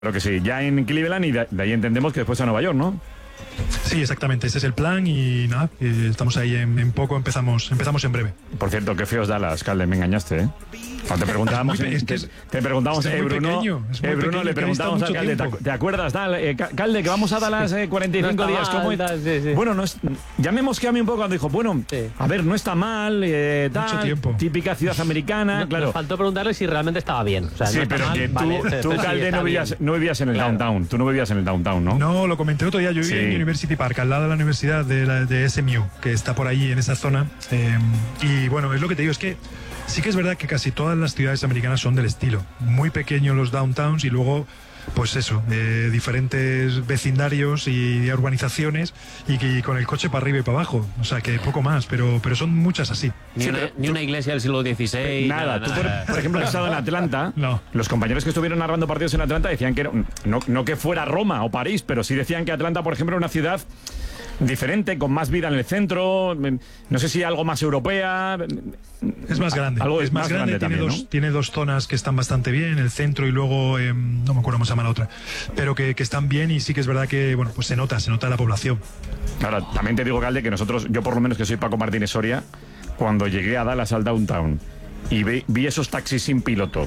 Claro que sí, ya en Cleveland y de ahí entendemos que después a Nueva York, ¿no? Sí, exactamente, ese es el plan y nada, estamos ahí en poco, empezamos en breve. Por cierto, qué feos Dallas, Calde, me engañaste, ¿eh? Cuando te preguntábamos, te preguntábamos, Bruno, le preguntábamos al Calde, ¿te acuerdas, Calde, que vamos a Dallas 45 días? ¿Cómo sí. Bueno, ya me mosqueé a mí un poco cuando dijo, bueno, sí. A ver, no está mal, mucho tiempo. Típica ciudad americana, claro. Nos faltó preguntarle si realmente estaba bien. O sea, sí, no pero mal, que tú vale, Calde, no vivías en el downtown, tú no vivías en el downtown, ¿no? No, lo comenté otro día, yo vivía en University Park, al lado de la universidad de SMU, que está por ahí en esa zona, y bueno, es lo que te digo, es que sí que es verdad que casi todas las ciudades americanas son del estilo. Muy pequeños los downtowns y luego, pues eso, diferentes vecindarios y urbanizaciones y con el coche para arriba y para abajo. O sea, que poco más, pero son muchas así. Ni una iglesia del siglo XVI. Nada. Tú, por ejemplo, has estado en Atlanta. No. Los compañeros que estuvieron narrando partidos en Atlanta decían que no que fuera Roma o París, pero sí decían que Atlanta, por ejemplo, era una ciudad diferente, con más vida en el centro, no sé si algo más europea. Es más grande. Algo es más grande tiene también, ¿no? Tiene dos zonas que están bastante bien, el centro y luego, no me acuerdo cómo se llama la otra, pero que están bien y sí que es verdad que, bueno, pues se nota la población. Ahora, también te digo, Calde, que nosotros, yo por lo menos que soy Paco Martínez Soria, cuando llegué a Dallas al downtown y vi esos taxis sin piloto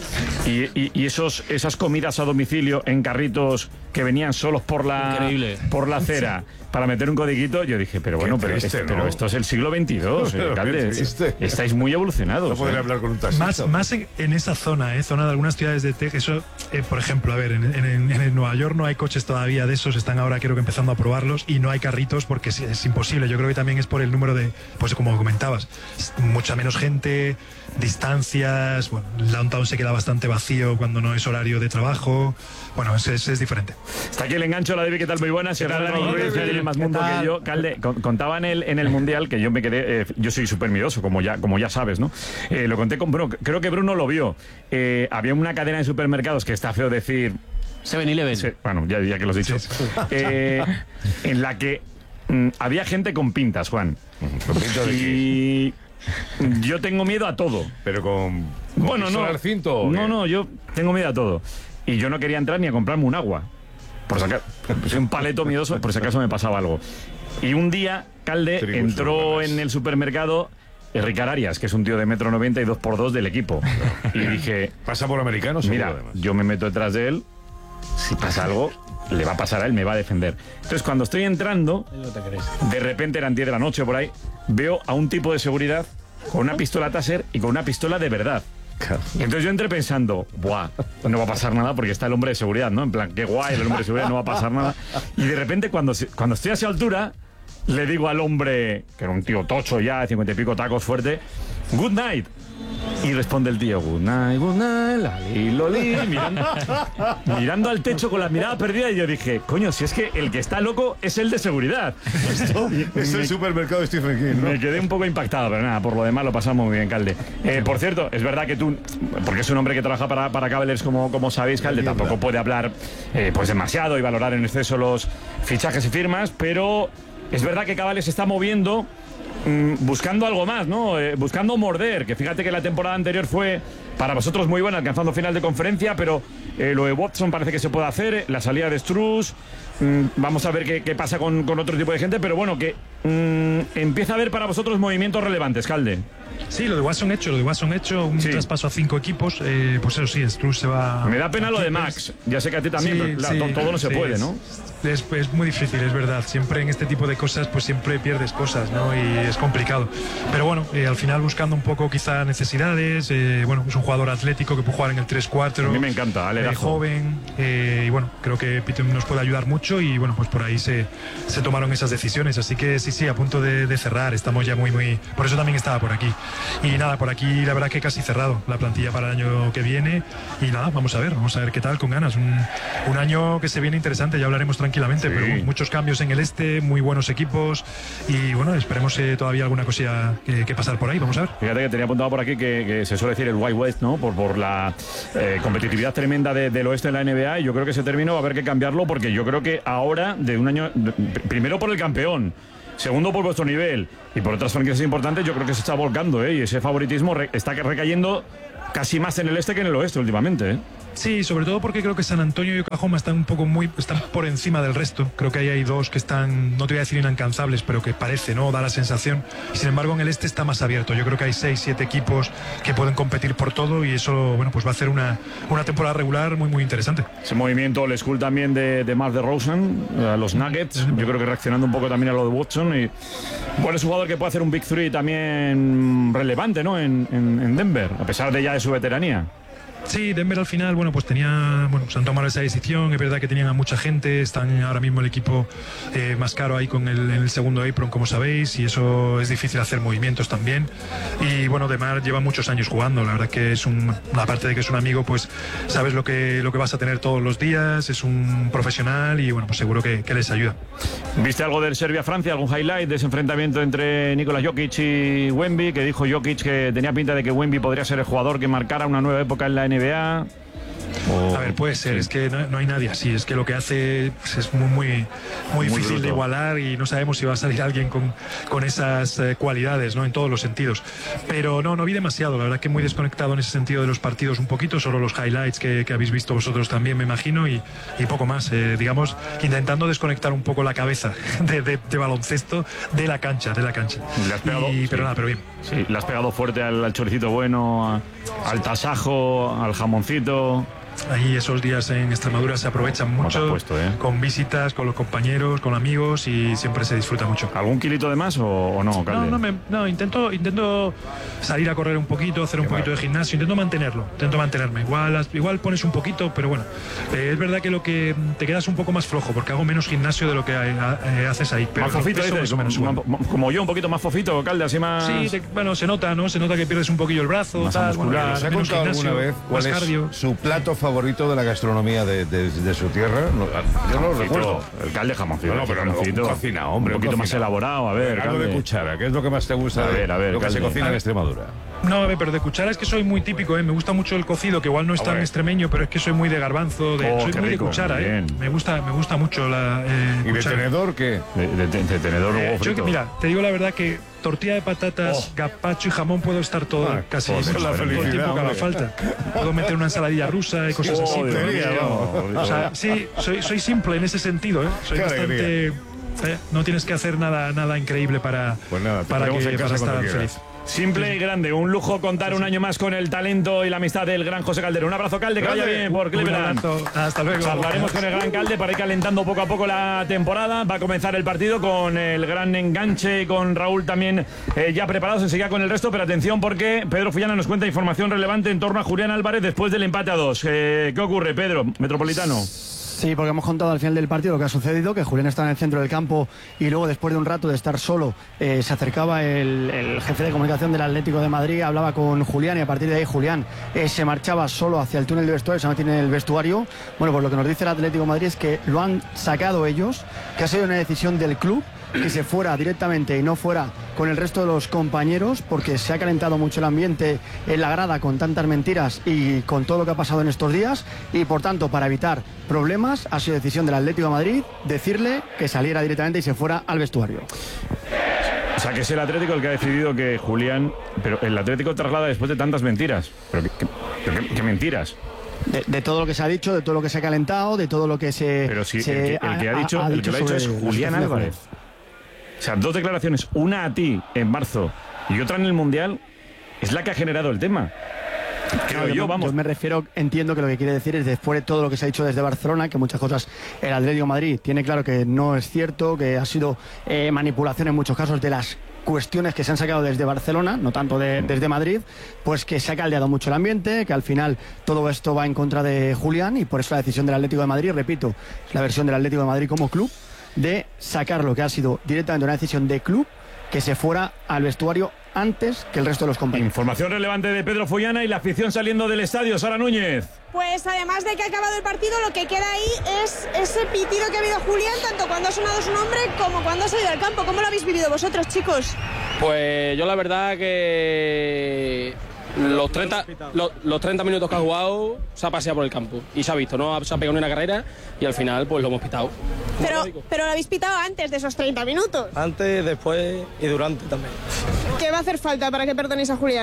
y esas comidas a domicilio en carritos que venían solos por la acera para meter un codiguito, yo dije, pero bueno, pero esto es el siglo XXII, Calde, estáis muy evolucionados. No podría hablar con un taxista. Más en esa zona de algunas ciudades de Texas, eso, por ejemplo, a ver, en Nueva York no hay coches todavía de esos, están ahora creo que empezando a probarlos y no hay carritos porque es imposible. Yo creo que también es por el número de, pues como comentabas, mucha menos gente, distancias, bueno, el downtown se queda bastante vacío cuando no es horario de trabajo, bueno, es diferente. Está aquí el engancho, la Debbie, ¿qué tal? Muy buenas. Tiene más mundo que yo. Calde, contaba en el Mundial que yo me quedé, yo soy súper miedoso, como ya sabes, ¿no? Lo conté con Bruno, creo que Bruno lo vio. Había una cadena de supermercados que está feo decir... 7-Eleven. Bueno, ya que lo has dicho. Sí. En la que había gente con pintas, Juan. ¿Con pintas de qué? Yo tengo miedo a todo. Pero con bueno, no. Al cinto, no, yo tengo miedo a todo. Y yo no quería entrar ni a comprarme un agua. Por si acaso, soy un paleto miedoso, por si acaso me pasaba algo. Y un día, Calde entró en el supermercado Ricard Arias, que es un tío de 1,90 m y 2x2 del equipo. Y dije... Pasa por americano, seguro, mira, además. yo me meto detrás de él, si pasa algo, le va a pasar a él, me va a defender. Entonces, cuando estoy entrando, de repente eran 10 de la noche por ahí, veo a un tipo de seguridad con una pistola Taser y con una pistola de verdad. Y entonces yo entré pensando, buah, no va a pasar nada porque está el hombre de seguridad, ¿no? En plan, qué guay, el hombre de seguridad, no va a pasar nada. Y de repente, cuando estoy a esa altura, le digo al hombre, que era un tío tocho ya, de 50 y pico tacos fuerte, good night. Y responde el tío, good night, lali, loli, mirando al techo con la mirada perdida. Y yo dije, coño, si es que el que está loco es el de seguridad. Es el supermercado de Stephen King, ¿no? Me quedé un poco impactado, pero nada, por lo demás lo pasamos muy bien, Calde. Por cierto, es verdad que tú, porque es un hombre que trabaja para Cavaliers, como sabéis, Calde, tampoco puede hablar pues demasiado y valorar en exceso los fichajes y firmas, pero es verdad que Cavaliers se está moviendo buscando algo más, ¿no? Buscando morder, que fíjate que la temporada anterior fue para vosotros muy buena, alcanzando final de conferencia, pero lo de Watson parece que se puede hacer, la salida de Strus, vamos a ver qué pasa con otro tipo de gente, pero bueno, que empieza a haber para vosotros movimientos relevantes, Calde. Sí, lo de Watson hecho, un traspaso a 5 equipos, pues eso sí, Strus se va... Me da pena lo de Max, ya sé que a ti también, pero todo no se puede, ¿no? Es muy difícil, es verdad, siempre en este tipo de cosas pues siempre pierdes cosas, ¿no? Y es complicado, pero bueno, al final buscando un poco quizá necesidades, bueno, es un jugador atlético que puede jugar en el 3-4. A mí me encanta, joven, y bueno, creo que Piton nos puede ayudar mucho y bueno, pues por ahí se tomaron esas decisiones, así que sí, a punto de cerrar, estamos ya muy, por eso también estaba por aquí. Y nada, por aquí la verdad que casi cerrado la plantilla para el año que viene y nada, vamos a ver qué tal, con ganas, un año que se viene interesante, ya hablaremos tranquilamente, pero muchos cambios en el este, muy buenos equipos y bueno, esperemos todavía alguna cosilla que pasar por ahí, vamos a ver. Fíjate que tenía apuntado por aquí que se suele decir el Wild West, ¿no? Por la competitividad tremenda del oeste en la NBA, y yo creo que ese término va a haber que cambiarlo porque yo creo que ahora, de un año, primero por el campeón, segundo por vuestro nivel y por otras franquicias importantes, yo creo que se está volcando, y ese favoritismo está recayendo casi más en el este que en el oeste últimamente, Sí, sobre todo porque creo que San Antonio y Oklahoma están están por encima del resto. Creo que ahí hay dos que están, no te voy a decir inalcanzables, pero que parece, ¿no? Da la sensación. Sin embargo, en el este está más abierto. Yo creo que hay 6, 7 equipos que pueden competir por todo y eso, bueno, pues va a hacer una temporada regular muy, muy interesante. Ese movimiento old school también de Mark DeRozan a los Nuggets. Yo creo que reaccionando un poco también a lo de Watson. Y bueno, es un jugador que puede hacer un Big Three también relevante, ¿no? En Denver, a pesar de ya de su veteranía. Sí, Denver al final, bueno, pues se han tomado esa decisión. Es verdad que tenían a mucha gente, están ahora mismo el equipo más caro ahí con en el segundo apron, como sabéis, y eso es difícil hacer movimientos también. Y bueno, DeMar lleva muchos años jugando, la verdad que aparte de que es un amigo, pues sabes lo que vas a tener todos los días, es un profesional y bueno, pues seguro que les ayuda. ¿Viste algo del Serbia-Francia, algún highlight de ese enfrentamiento entre Nikola Jokic y Wemby, que dijo Jokic que tenía pinta de que Wemby podría ser el jugador que marcara una nueva época en la NBA? A ver, puede ser, es que no hay nadie así, es que lo que hace pues, es muy difícil bruto de igualar y no sabemos si va a salir alguien con esas cualidades, ¿no? En todos los sentidos. Pero no vi demasiado, la verdad que muy desconectado en ese sentido de los partidos un poquito, solo los highlights que habéis visto vosotros también, me imagino, y poco más, digamos, intentando desconectar un poco la cabeza de baloncesto de la cancha. Le has pegado, pero bien. Sí, le has pegado fuerte al choricito bueno, al tasajo, al jamoncito. Ahí esos días en Extremadura se aprovechan mucho, con visitas, con los compañeros, con amigos y siempre se disfruta mucho. ¿Algún kilito de más o no, Calde? No, intento salir a correr un poquito, hacer un poquito de gimnasio, intento mantenerme. Igual pones un poquito, pero bueno, es verdad que lo que te quedas un poco más flojo porque hago menos gimnasio de lo que haces ahí. Pero más fofito, como yo, un poquito más fofito, Calde, así más... Sí, se nota, ¿no? Se nota que pierdes un poquillo el brazo, más muscular. ¿Se ha contado alguna vez cuál es su plato favorito de la gastronomía de su tierra? Yo no lo recuerdo. El Calde jamoncito. No, pero un cocina, hombre. Un poquito más elaborado, a ver. Algo de cuchara, ¿qué es lo que más te gusta a ver, lo que se cocina en Extremadura? No, a ver, pero de cuchara es que soy muy típico, me gusta mucho el cocido, que igual no es tan extremeño, pero es que soy muy de garbanzo, soy muy rico, de cuchara, me gusta mucho la ¿Y cuchara. de tenedor qué? De tenedor huevo frito. Mira, te digo la verdad que tortilla de patatas, gazpacho y jamón puedo estar todo casi todo el tiempo que haga falta. Puedo meter una ensaladilla rusa y cosas así. O sea, sí, soy simple en ese sentido, Soy bastante... no tienes que hacer nada increíble para estar feliz. Simple y grande, un lujo contar un año más con el talento y la amistad del gran José Caldero. Un abrazo, Calde, que vaya bien por Cleveland. Hasta luego. Hablaremos con el gran Calde para ir calentando poco a poco la temporada. Va a comenzar el partido con el gran enganche y con Raúl también ya preparados. Enseguida con el resto, pero atención porque Pedro Fullana nos cuenta información relevante en torno a Julián Álvarez después del empate a 2. ¿Qué ocurre, Pedro, Metropolitano? Sí, porque hemos contado al final del partido lo que ha sucedido, que Julián está en el centro del campo y luego después de un rato de estar solo se acercaba el jefe de comunicación del Atlético de Madrid, hablaba con Julián y a partir de ahí Julián se marchaba solo hacia el túnel de vestuario, se mantiene en el vestuario. Bueno, pues lo que nos dice el Atlético de Madrid es que lo han sacado ellos, que ha sido una decisión del club, que se fuera directamente y no fuera con el resto de los compañeros, porque se ha calentado mucho el ambiente en la grada con tantas mentiras y con todo lo que ha pasado en estos días, y por tanto para evitar problemas ha sido decisión del Atlético de Madrid decirle que saliera directamente y se fuera al vestuario. O sea, que es el Atlético el que ha decidido que Julián... Pero el Atlético traslada después de tantas mentiras. ¿Pero qué mentiras? De todo lo que se ha dicho, de todo lo que se ha calentado, de todo lo que se... Pero sí, el que lo ha dicho es Julián Álvarez. O sea, dos declaraciones, una a ti en marzo y otra en el Mundial, es la que ha generado el tema. Yo me refiero, entiendo que lo que quiere decir es después de todo lo que se ha dicho desde Barcelona, que muchas cosas el Atlético de Madrid tiene claro que no es cierto, que ha sido manipulación en muchos casos de las cuestiones que se han sacado desde Barcelona, no tanto desde Madrid, pues que se ha caldeado mucho el ambiente, que al final todo esto va en contra de Julián y por eso la decisión del Atlético de Madrid, repito, es la versión del Atlético de Madrid como club, de sacar lo que ha sido directamente una decisión de club, que se fuera al vestuario antes que el resto de los compañeros. Información relevante de Pedro Fullana y la afición saliendo del estadio. Sara Núñez. Pues además de que ha acabado el partido, lo que queda ahí es ese pitido que ha habido Julián, tanto cuando ha sonado su nombre como cuando ha salido al campo. ¿Cómo lo habéis vivido vosotros, chicos? Pues yo la verdad que los 30 minutos que ha jugado se ha paseado por el campo y se ha visto, ¿no? Se ha pegado en una carrera y al final pues lo hemos pitado. Pero lo habéis pitado antes de esos 30 minutos. Antes, después y durante también. ¿Qué va a hacer falta para que perdonéis a Julián?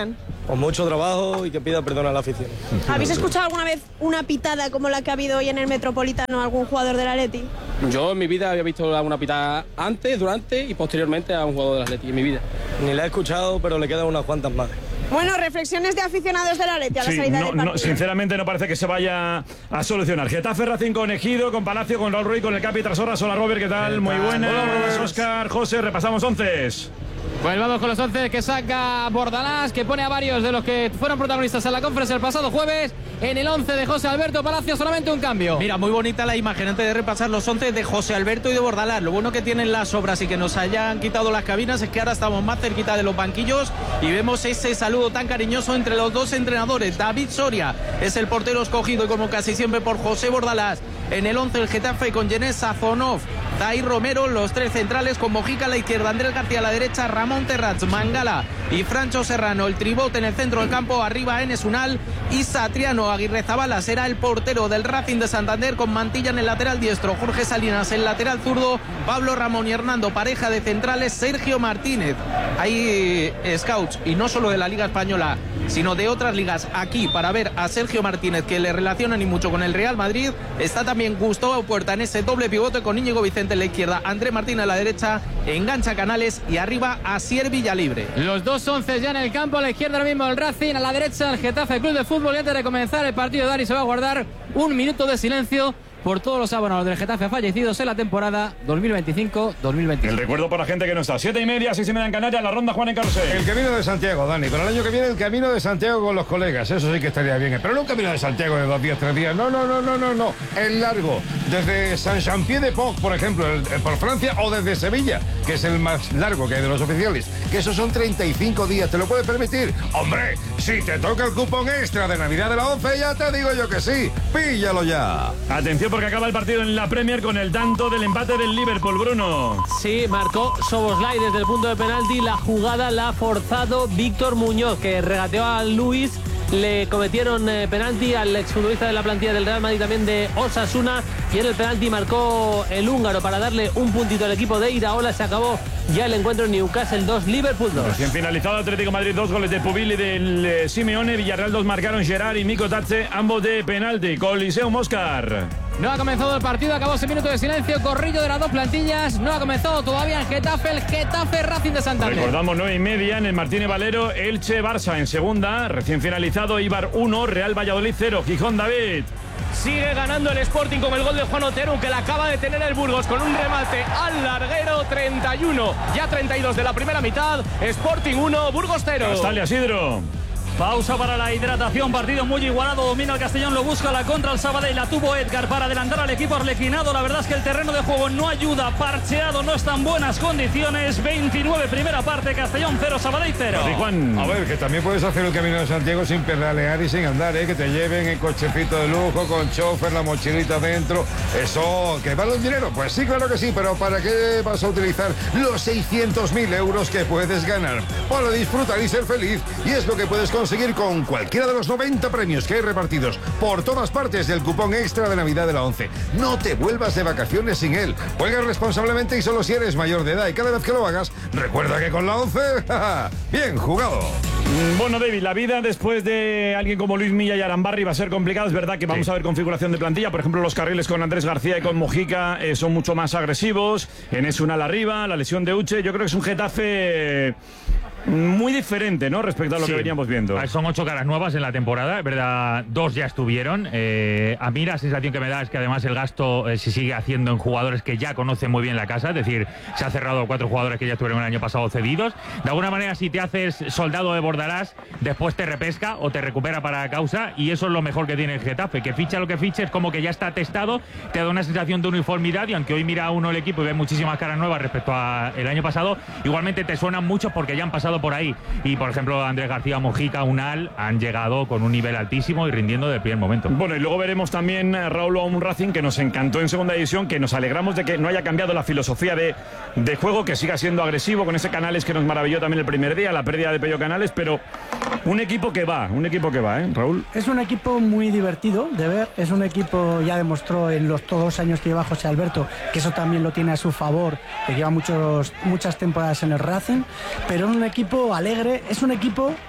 con mucho trabajo y que pida perdón a la afición. ¿Habéis escuchado alguna vez una pitada como la que ha habido hoy en el Metropolitano a algún jugador del Atleti? Yo en mi vida había visto alguna pitada antes, durante y posteriormente a un jugador del Atleti, en mi vida. Ni la he escuchado, pero le quedan unas cuantas más. Bueno, reflexiones de aficionados del Atleti a la salida del partido. Sinceramente no parece que se vaya a solucionar. Getafe, Racing con Ejido, con Palacio, con Raúl Ruiz, con el Capi Trasorras. Hola Robert, ¿qué tal? Muy buenas. Óscar, José, repasamos 11. Pues vamos con los 11 que saca Bordalás, que pone a varios de los que fueron protagonistas en la conferencia el pasado jueves. En el 11 de José Alberto Palacio solamente un cambio. Mira, muy bonita la imagen antes de repasar los 11 de José Alberto y de Bordalás. Lo bueno que tienen las obras y que nos hayan quitado las cabinas es que ahora estamos más cerquita de los banquillos y vemos ese saludo tan cariñoso entre los dos entrenadores. David Soria es el portero escogido y como casi siempre por José Bordalás. En el 11 el Getafe con Yenés Sazonov, Dair Romero, los tres centrales con Mojica a la izquierda, Andrés García a la derecha, Ramón Terrats, Mangala y Francho Serrano. El tribote en el centro del campo, arriba Enes Unal y Satriano. Aguirrezabala será el portero del Racing de Santander con Mantilla en el lateral diestro, Jorge Salinas en el lateral zurdo, Pablo Ramón y Hernando, pareja de centrales, Sergio Martínez. Hay scouts y no solo de la Liga Española sino de otras ligas aquí para ver a Sergio Martínez, que le relacionan y mucho con el Real Madrid. Está también Gustavo Puerta en ese doble pivote con Íñigo Vicente en la izquierda, André Martín a la derecha, engancha Canales y arriba Asier Villalibre. Los dos 11 ya en el campo, a la izquierda ahora mismo el Racing, a la derecha el Getafe Club de Fútbol. Y antes de comenzar el partido, Dani se va a guardar un minuto de silencio por todos los abonados del Getafe fallecidos en la temporada 2025-2026. El recuerdo por la gente que no está. 7:30, 6:30 en Canarias, la ronda Juan en Carrusel. El Camino de Santiago, Dani. Para el año que viene, el Camino de Santiago con los colegas. Eso sí que estaría bien. Pero no un Camino de Santiago de 2 días, 3 días. No. El largo. Desde Saint-Jean-Pied-de-Port, por ejemplo, por Francia, o desde Sevilla, que es el más largo que hay de los oficiales. Que esos son 35 días. ¿Te lo puedes permitir? ¡Hombre! Si te toca el cupón extra de Navidad de la 11, ya te digo yo que sí. Píllalo ya. Atención, porque acaba el partido en la Premier con el tanto del empate del Liverpool, Bruno. Sí, marcó Szoboszlai desde el punto de penalti. La jugada la ha forzado Víctor Muñoz, que regateó a Luis. Le cometieron penalti al exfutbolista de la plantilla del Real Madrid, también de Osasuna, y en el penalti marcó el húngaro para darle un puntito al equipo de Iraola. Se acabó ya el encuentro. Newcastle 2, Liverpool 2. Recién finalizado, Atlético Madrid 2, goles de Pubil y del Simeone. Villarreal 2, marcaron Gerard y Miko Tatze, ambos de penalti. Coliseum, Oscar. No ha comenzado el partido, acabó ese minuto de silencio, corrillo de las dos plantillas. No ha comenzado todavía el Getafe Racing de Santander. Recordamos 9:30 en el Martínez Valero, Elche Barça en segunda, recién finalizado, Eibar 1, Real Valladolid 0, Gijón, David. Sigue ganando el Sporting con el gol de Juan Otero, que la acaba de tener el Burgos con un remate al larguero. 31, ya 32 de la primera mitad. Sporting 1, Burgos 0. Castalia, Isidro. Pausa para la hidratación, partido muy igualado, domina el Castellón, lo busca la contra el Sabadell, la tuvo Edgar para adelantar al equipo arlequinado. La verdad es que el terreno de juego no ayuda, parcheado, no está en buenas condiciones. 29 primera parte, Castellón 0, Sabadell 0. A ver, que también puedes hacer el Camino de Santiago sin pedalear y sin andar, que te lleven en cochecito de lujo, con chofer, la mochilita dentro. Eso, ¿que vale el dinero? Pues sí, claro que sí, pero ¿para qué vas a utilizar los 600.000 euros que puedes ganar? Para disfrutar y ser feliz, y es lo que puedes conseguir con cualquiera de los 90 premios que hay repartidos por todas partes del cupón extra de Navidad de la 11. No te vuelvas de vacaciones sin él. Juega responsablemente y solo si eres mayor de edad. Y cada vez que lo hagas, recuerda que con la 11, bien jugado. Bueno, David, la vida después de alguien como Luis Milla y Arambarri va a ser complicada. Es verdad que vamos a ver configuración de plantilla. Por ejemplo, los carriles con Andrés García y con Mojica son mucho más agresivos. Enes Unal arriba, la lesión de Uche. Yo creo que es un Getafe muy diferente, ¿no?, respecto a lo que veníamos viendo. Son 8 caras nuevas en la temporada, es verdad, 2 ya estuvieron. A mí la sensación que me da es que además el gasto se sigue haciendo en jugadores que ya conocen muy bien la casa, es decir, se ha cerrado 4 jugadores que ya estuvieron el año pasado cedidos. De alguna manera, si te haces soldado de Bordalás, después te repesca o te recupera para causa, y eso es lo mejor que tiene el Getafe, que ficha lo que fiche, es como que ya está testado, te da una sensación de uniformidad, y aunque hoy mira uno el equipo y ve muchísimas caras nuevas respecto al año pasado, igualmente te suenan muchos porque ya han pasado por ahí. Y por ejemplo, Andrés García, Mojica, Unal han llegado con un nivel altísimo y rindiendo del primer momento. Bueno, y luego veremos también, Raúl, a un Racing que nos encantó en segunda división, que nos alegramos de que no haya cambiado la filosofía de juego, que siga siendo agresivo, con ese Canales que nos maravilló también el primer día, la pérdida de Pello Canales, pero un equipo que va, Raúl. Es un equipo muy divertido de ver, es un equipo, ya demostró en los todos los años que lleva José Alberto, que eso también lo tiene a su favor, que lleva muchas temporadas en el Racing, pero es un equipo alegre, es un equipo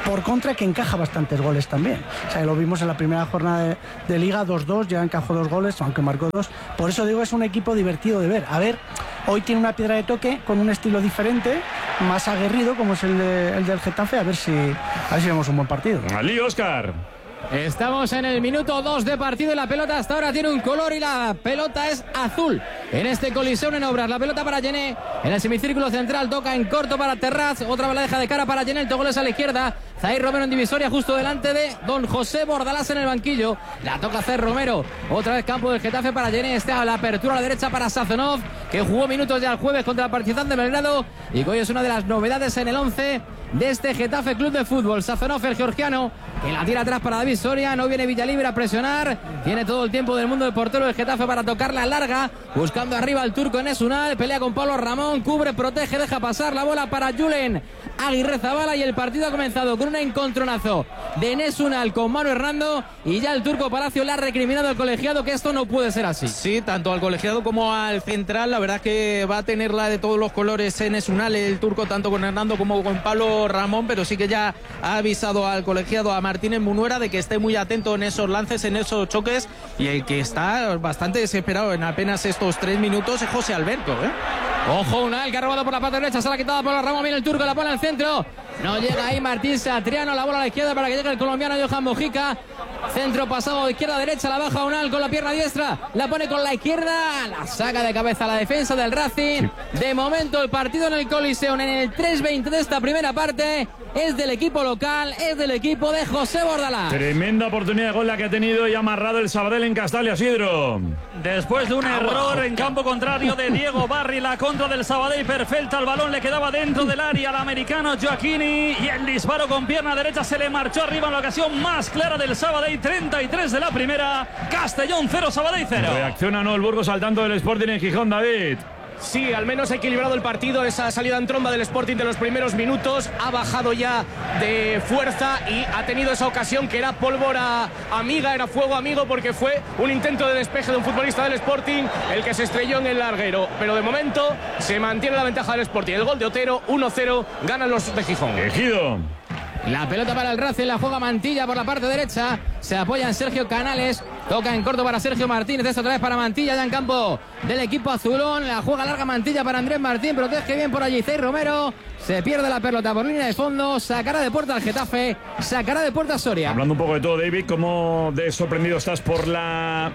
por contra que encaja bastantes goles también. O sea, lo vimos en la primera jornada de Liga, 2-2, ya encajó 2 goles, aunque marcó 2. Por eso digo, es un equipo divertido de ver. A ver, hoy tiene una piedra de toque con un estilo diferente, más aguerrido, como es el del Getafe. A ver si vemos un buen partido. Ali, Óscar. Estamos en el minuto 2 de partido y la pelota hasta ahora tiene un color y la pelota es azul. En este Coliseo en obras, la pelota para Gené en el semicírculo central, toca en corto para Terraz, otra vez la deja de cara para Gené, el togol es a la izquierda. Zair Romero en divisoria justo delante de don José Bordalás en el banquillo. La toca Zair Romero, otra vez campo del Getafe para Gené, está la apertura a la derecha para Sazonov, que jugó minutos ya el jueves contra el Partizan de Belgrado y que hoy es una de las novedades en el 11 de este Getafe Club de Fútbol. Sazonov, el georgiano, que la tira atrás para David Soria, no viene Villalibre a presionar, tiene todo el tiempo del mundo del portero del Getafe para tocarla larga, buscando arriba al turco Enes Unal, pelea con Pablo Ramón, cubre, protege, deja pasar la bola para Julen Aguirrezabala y el partido ha comenzado con un encontronazo de Enes Unal con Manu Hernando y ya el turco Palacio le ha recriminado al colegiado que esto no puede ser así. Sí, tanto al colegiado como al central, la verdad es que va a tenerla de todos los colores Enes Unal, el turco, tanto con Hernando como con Pablo Ramón, pero sí que ya ha avisado al colegiado, a Martínez Munuera, de que esté muy atento en esos lances, en esos choques, y el que está bastante desesperado en apenas estos 3 minutos es José Alberto, ¿eh? Ojo, Unal que ha robado por la parte derecha, se la ha quitado por la Ramón, viene el turco, la pone al centro, no llega ahí Martín Satriano, la bola a la izquierda para que llegue el colombiano Johan Mojica, centro pasado de izquierda a derecha, la baja Unal con la pierna diestra, la pone con la izquierda, la saca de cabeza la defensa del Racing. De momento el partido en el Coliseo en el 3:20 de esta primera parte es del equipo local, es del equipo de José Bordalás. Tremenda oportunidad de gol la que ha tenido y ha amarrado el Sabadell en Castalia, Isidro. Después de un error en campo contrario de Diego Barri, la contra del Sabadell perfecta, el balón le quedaba dentro del área al americano Gioacchini y el disparo con pierna derecha se le marchó arriba en la ocasión más clara del Sabadell. 33 de la primera, Castellón 0, Sabadell 0. Reacciona no el Burgos al tanto del Sporting en Gijón, David. Sí, al menos ha equilibrado el partido, esa salida en tromba del Sporting de los primeros minutos, ha bajado ya de fuerza y ha tenido esa ocasión que era pólvora amiga, era fuego amigo, porque fue un intento de despeje de un futbolista del Sporting el que se estrelló en el larguero, pero de momento se mantiene la ventaja del Sporting. El gol de Otero, 1-0, ganan los de Gijón. Ejido. La pelota para el Racing, la juega Mantilla por la parte derecha, se apoya en Sergio Canales, toca en corto para Sergio Martínez, esta otra vez para Mantilla, ya en campo del equipo azulón, la juega larga Mantilla para Andrés Martín, protege bien por allí Zair Romero, se pierde la pelota por línea de fondo, sacará de puerta al Getafe, sacará de puerta a Soria. Hablando un poco de todo, David, ¿cómo de sorprendido estás por la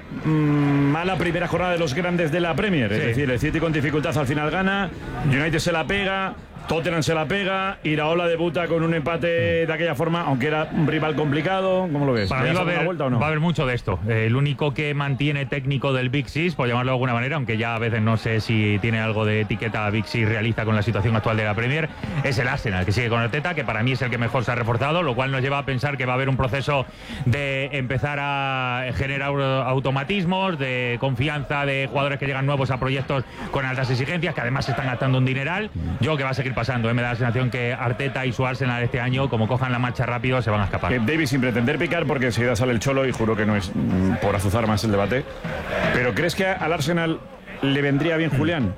mala primera jornada de los grandes de la Premier? Sí. Es decir, el City con dificultad al final gana, United se la pega, Tottenham se la pega, Iraola debuta con un empate de aquella forma, aunque era un rival complicado. ¿Cómo lo ves? Para mí va a haber mucho de esto. El único que mantiene técnico del Big Six, por llamarlo de alguna manera, aunque ya a veces no sé si tiene algo de etiqueta Big Six realista con la situación actual de la Premier, es el Arsenal, que sigue con Arteta, que para mí es el que mejor se ha reforzado, lo cual nos lleva a pensar que va a haber un proceso de empezar a generar automatismos, de confianza de jugadores que llegan nuevos a proyectos con altas exigencias, que además se están gastando un dineral. Yo que va a seguir pasando, me da la sensación que Arteta y su Arsenal este año, como cojan la marcha rápido, se van a escapar. David, sin pretender picar, porque enseguida sale el Cholo y juro que no es por azuzar más el debate, pero ¿crees que al Arsenal le vendría bien Julián?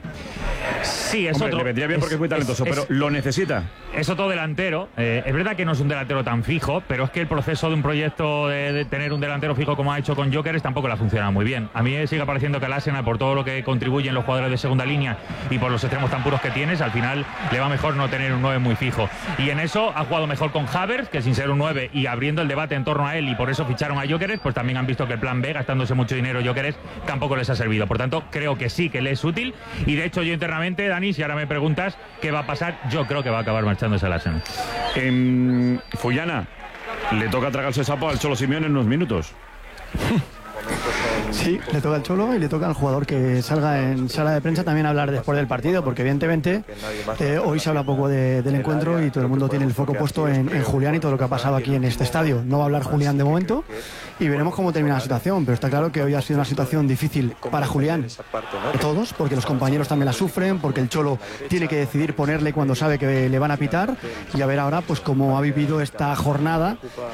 Sí, es Hombre, otro. Le vendría bien porque es muy talentoso, pero ¿lo necesita? Es otro delantero. Es verdad que no es un delantero tan fijo, pero es que el proceso de un proyecto de tener un delantero fijo como ha hecho con Gyökeres tampoco le ha funcionado muy bien. A mí me sigue pareciendo que al Arsenal, por todo lo que contribuyen los jugadores de segunda línea y por los extremos tan puros que tienes, al final le va mejor no tener un 9 muy fijo. Y en eso ha jugado mejor con Havertz, que sin ser un 9 y abriendo el debate en torno a él, y por eso ficharon a Gyökeres, pues también han visto que el plan B, gastándose mucho dinero Gyökeres, tampoco les ha servido. Por tanto, creo que sí que le es útil. Y de hecho, yo internamente, Dani, si ahora me preguntas qué va a pasar, yo creo que va a acabar marchándose al Arsenal. Fullana, le toca tragarse sapo al Cholo Simeone en unos minutos. Sí, le toca al Cholo y le toca al jugador que salga en sala de prensa también a hablar después del partido, porque evidentemente hoy se habla poco del encuentro y todo el mundo tiene el foco puesto en Julián y todo lo que ha pasado aquí en este estadio. No va a hablar Julián de momento y veremos cómo termina la situación, pero está claro que hoy ha sido una situación difícil para Julián, todos, porque los compañeros también la sufren, porque el Cholo tiene que decidir ponerle cuando sabe que le van a pitar, y a ver ahora pues cómo ha vivido esta jornada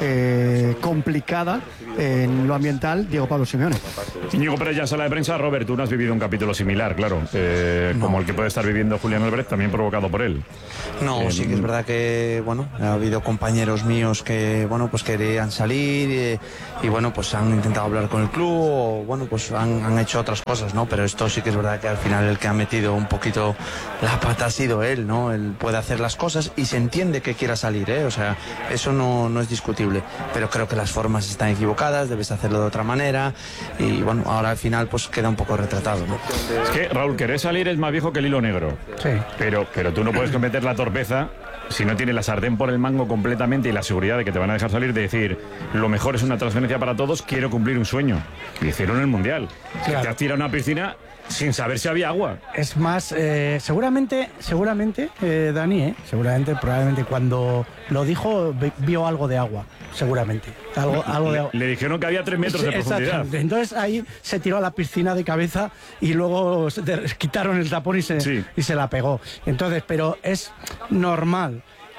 complicada en lo ambiental Diego Pablo Simeone. Íñigo Pérez, ya en sala de prensa. Robert, tú no has vivido un capítulo similar, claro, como el que puede estar viviendo Julián Álvarez, también provocado por él. No, sí que es verdad que, bueno, ha habido compañeros míos que, bueno, pues querían salir y bueno, pues han intentado hablar con el club o, bueno, pues han hecho otras cosas, ¿no? Pero esto sí que es verdad que al final el que ha metido un poquito la pata ha sido él, ¿no? Él puede hacer las cosas y se entiende que quiera salir, ¿eh? O sea, eso no es discutible, pero creo que las formas están equivocadas, debes hacerlo de otra manera y, bueno, ahora al final pues queda un poco retratado, ¿no? Es que, Raúl, querer salir es más viejo que el hilo negro. Sí. Pero tú no puedes cometer la torpeza si no tienes la sartén por el mango completamente y la seguridad de que te van a dejar salir, de decir, lo mejor es una transferencia para todos, quiero cumplir un sueño. Lo hicieron en el Mundial. Claro. Te has tirado a una piscina sin saber si había agua. Es más, seguramente, Dani, probablemente cuando lo dijo vio algo de agua, seguramente. Algo de agua. Le dijeron que había 3 metros de profundidad. Entonces ahí se tiró a la piscina de cabeza y luego quitaron el tapón y se la pegó. Entonces, pero es normal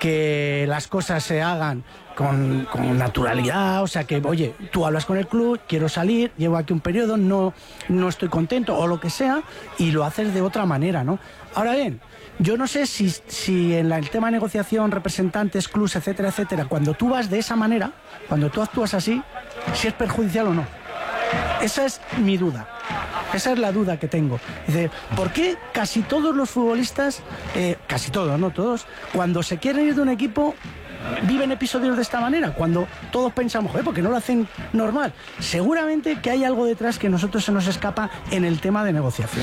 que las cosas se hagan con naturalidad, o sea que, oye, tú hablas con el club, quiero salir, llevo aquí un periodo, no estoy contento o lo que sea, y lo haces de otra manera, ¿no? Ahora bien, yo no sé si en el tema de negociación, representantes, clubs, etcétera, etcétera, cuando tú vas de esa manera, cuando tú actúas así, si es perjudicial o no. Esa es mi duda. Esa es la duda que tengo. Dice, ¿por qué casi todos los futbolistas, casi todos, no todos, cuando se quieren ir de un equipo, viven episodios de esta manera? Cuando todos pensamos, ¿por qué no lo hacen normal? Seguramente que hay algo detrás que a nosotros se nos escapa en el tema de negociación.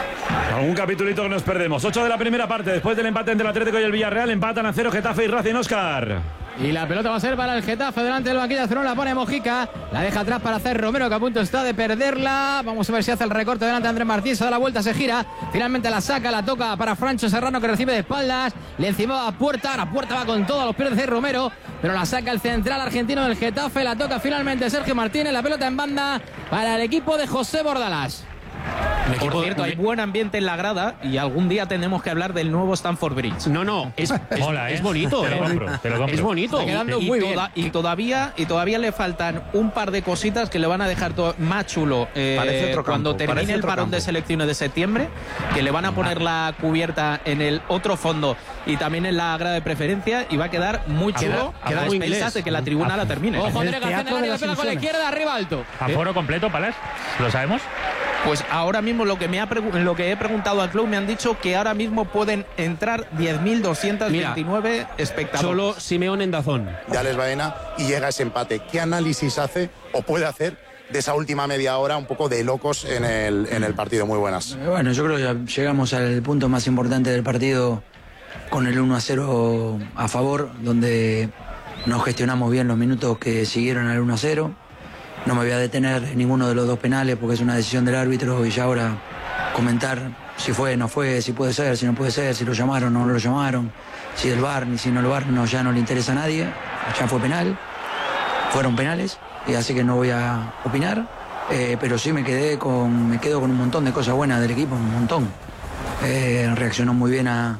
Algún capitulito que nos perdemos. 8 de la primera parte, después del empate entre el Atlético y el Villarreal, empatan a 0 Getafe y Racing. Óscar. Y la pelota va a ser para el Getafe delante del banquillo. No la pone Mojica, la deja atrás para hacer Romero, que a punto está de perderla. Vamos a ver si hace el recorte delante de Andrés Martín. Se da la vuelta, se gira, finalmente la saca, la toca para Francho Serrano, que recibe de espaldas, le encima a Puerta, la Puerta va con todo a los pies de Romero, pero la saca el central argentino del Getafe, la toca finalmente Sergio Martínez, la pelota en banda para el equipo de José Bordalás. Por cierto, hay buen ambiente en la grada y algún día tenemos que hablar del nuevo Stamford Bridge. No, es bonito. Te lo compro. Es bonito. Está quedando muy bien. Y todavía le faltan un par de cositas que le van a dejar más chulo cuando termine el parón de selecciones de septiembre, que le van a poner la cubierta en el otro fondo y también en la grada de preferencia, y va a quedar muy chulo a expensas de que la tribuna la termine. Ojo, Andrés García, la pega con la izquierda, arriba alto. ¿Aforo completo, Palas? ¿Lo sabemos? Pues ahora mismo lo que he preguntado al club me han dicho que ahora mismo pueden entrar 10.229 espectadores. Solo Simeone en Dazón. De Alex Baena y llega ese empate. ¿Qué análisis hace o puede hacer de esa última media hora un poco de locos en el partido? Muy buenas. Bueno, yo creo que llegamos al punto más importante del partido con el 1-0 a favor, donde nos gestionamos bien los minutos que siguieron al 1-0. No me voy a detener en ninguno de los dos penales porque es una decisión del árbitro, y ya ahora comentar si fue, no fue, si puede ser, si no puede ser, si lo llamaron o no lo llamaron, si el VAR ni si no el VAR, ya no le interesa a nadie. Ya fue penal, fueron penales, y así que no voy a opinar, pero sí me quedo con un montón de cosas buenas del equipo, un montón. Reaccionó muy bien a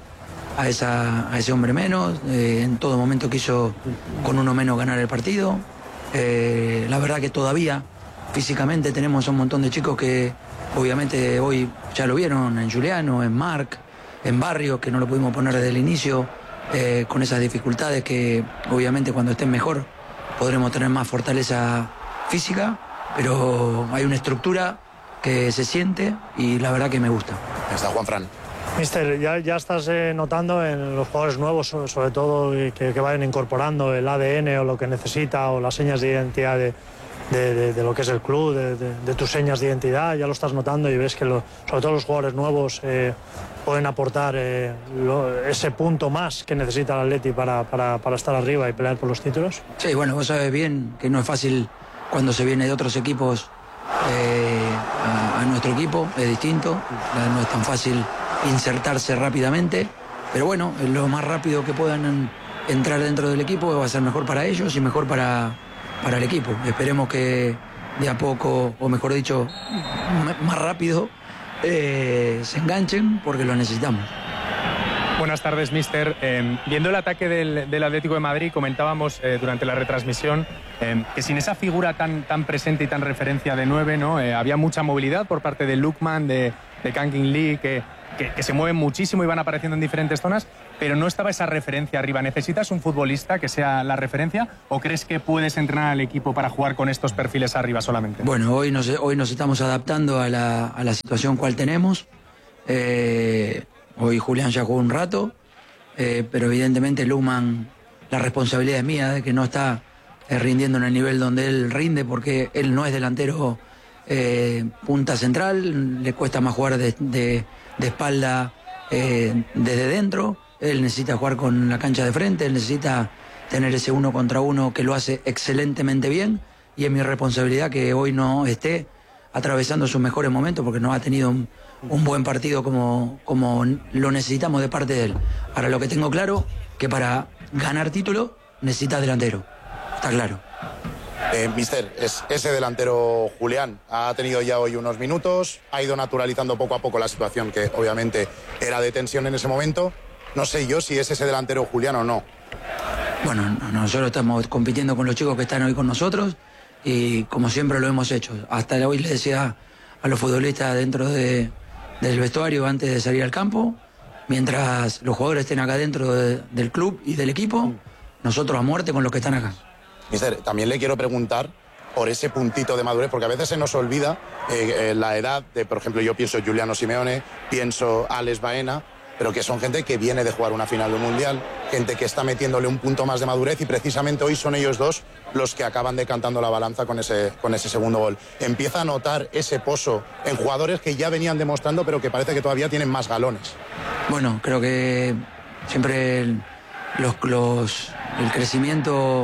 ese hombre menos, en todo momento quiso con uno menos ganar el partido. La verdad que todavía físicamente tenemos un montón de chicos que obviamente hoy ya lo vieron, en Juliano, en Marc, en Barrio, que no lo pudimos poner desde el inicio, con esas dificultades que obviamente cuando estén mejor podremos tener más fortaleza física, pero hay una estructura que se siente y la verdad que me gusta. Está Juanfran. Mister, ya estás notando en los jugadores nuevos, sobre todo, que vayan incorporando el ADN o lo que necesita, o las señas de identidad de lo que es el club, de tus señas de identidad. Ya lo estás notando y ves que sobre todo los jugadores nuevos pueden aportar ese punto más que necesita el Atleti para estar arriba y pelear por los títulos. Sí, bueno, vos sabés bien que no es fácil cuando se viene de otros equipos a nuestro equipo, es distinto, no es tan fácil insertarse rápidamente, pero bueno, lo más rápido que puedan entrar dentro del equipo va a ser mejor para ellos y mejor para para el equipo. Esperemos que de a poco, o mejor dicho, más rápido, se enganchen porque lo necesitamos. Buenas tardes, míster. Viendo el ataque del Atlético de Madrid, comentábamos durante la retransmisión que sin esa figura tan presente y tan referencia de 9, ¿no? Había mucha movilidad por parte de Lookman, de Kangin Lee, que se mueven muchísimo y van apareciendo en diferentes zonas, pero no estaba esa referencia arriba. ¿Necesitas un futbolista que sea la referencia o crees que puedes entrenar al equipo para jugar con estos perfiles arriba solamente? Bueno, hoy nos estamos adaptando a la situación cual tenemos. Hoy Julián ya jugó un rato, pero evidentemente Lookman, la responsabilidad es mía de que no está rindiendo en el nivel donde él rinde, porque él no es delantero punta central, le cuesta más jugar de espalda desde dentro. Él necesita jugar con la cancha de frente, él necesita tener ese 1 contra 1 que lo hace excelentemente bien, y es mi responsabilidad que hoy no esté atravesando sus mejores momentos, porque no ha tenido un buen partido como lo necesitamos de parte de él. Ahora, lo que tengo claro, que para ganar título necesita delantero, está claro. Mister, ese delantero Julián ha tenido ya hoy unos minutos, ha ido naturalizando poco a poco la situación, que obviamente era de tensión en ese momento. No sé yo si es ese delantero Julián o no. Bueno, nosotros estamos compitiendo con los chicos que están hoy con nosotros, y como siempre lo hemos hecho. Hasta hoy le decía a los futbolistas dentro del vestuario, antes de salir al campo, mientras los jugadores estén acá dentro del club y del equipo, nosotros a muerte con los que están acá. Mister, también le quiero preguntar por ese puntito de madurez, porque a veces se nos olvida la edad de, por ejemplo, yo pienso Giuliano Simeone, pienso Alex Baena, pero que son gente que viene de jugar una final de un mundial, gente que está metiéndole un punto más de madurez, y precisamente hoy son ellos dos los que acaban decantando la balanza con ese segundo gol. Empieza a notar ese pozo en jugadores que ya venían demostrando, pero que parece que todavía tienen más galones. Bueno, creo que siempre el crecimiento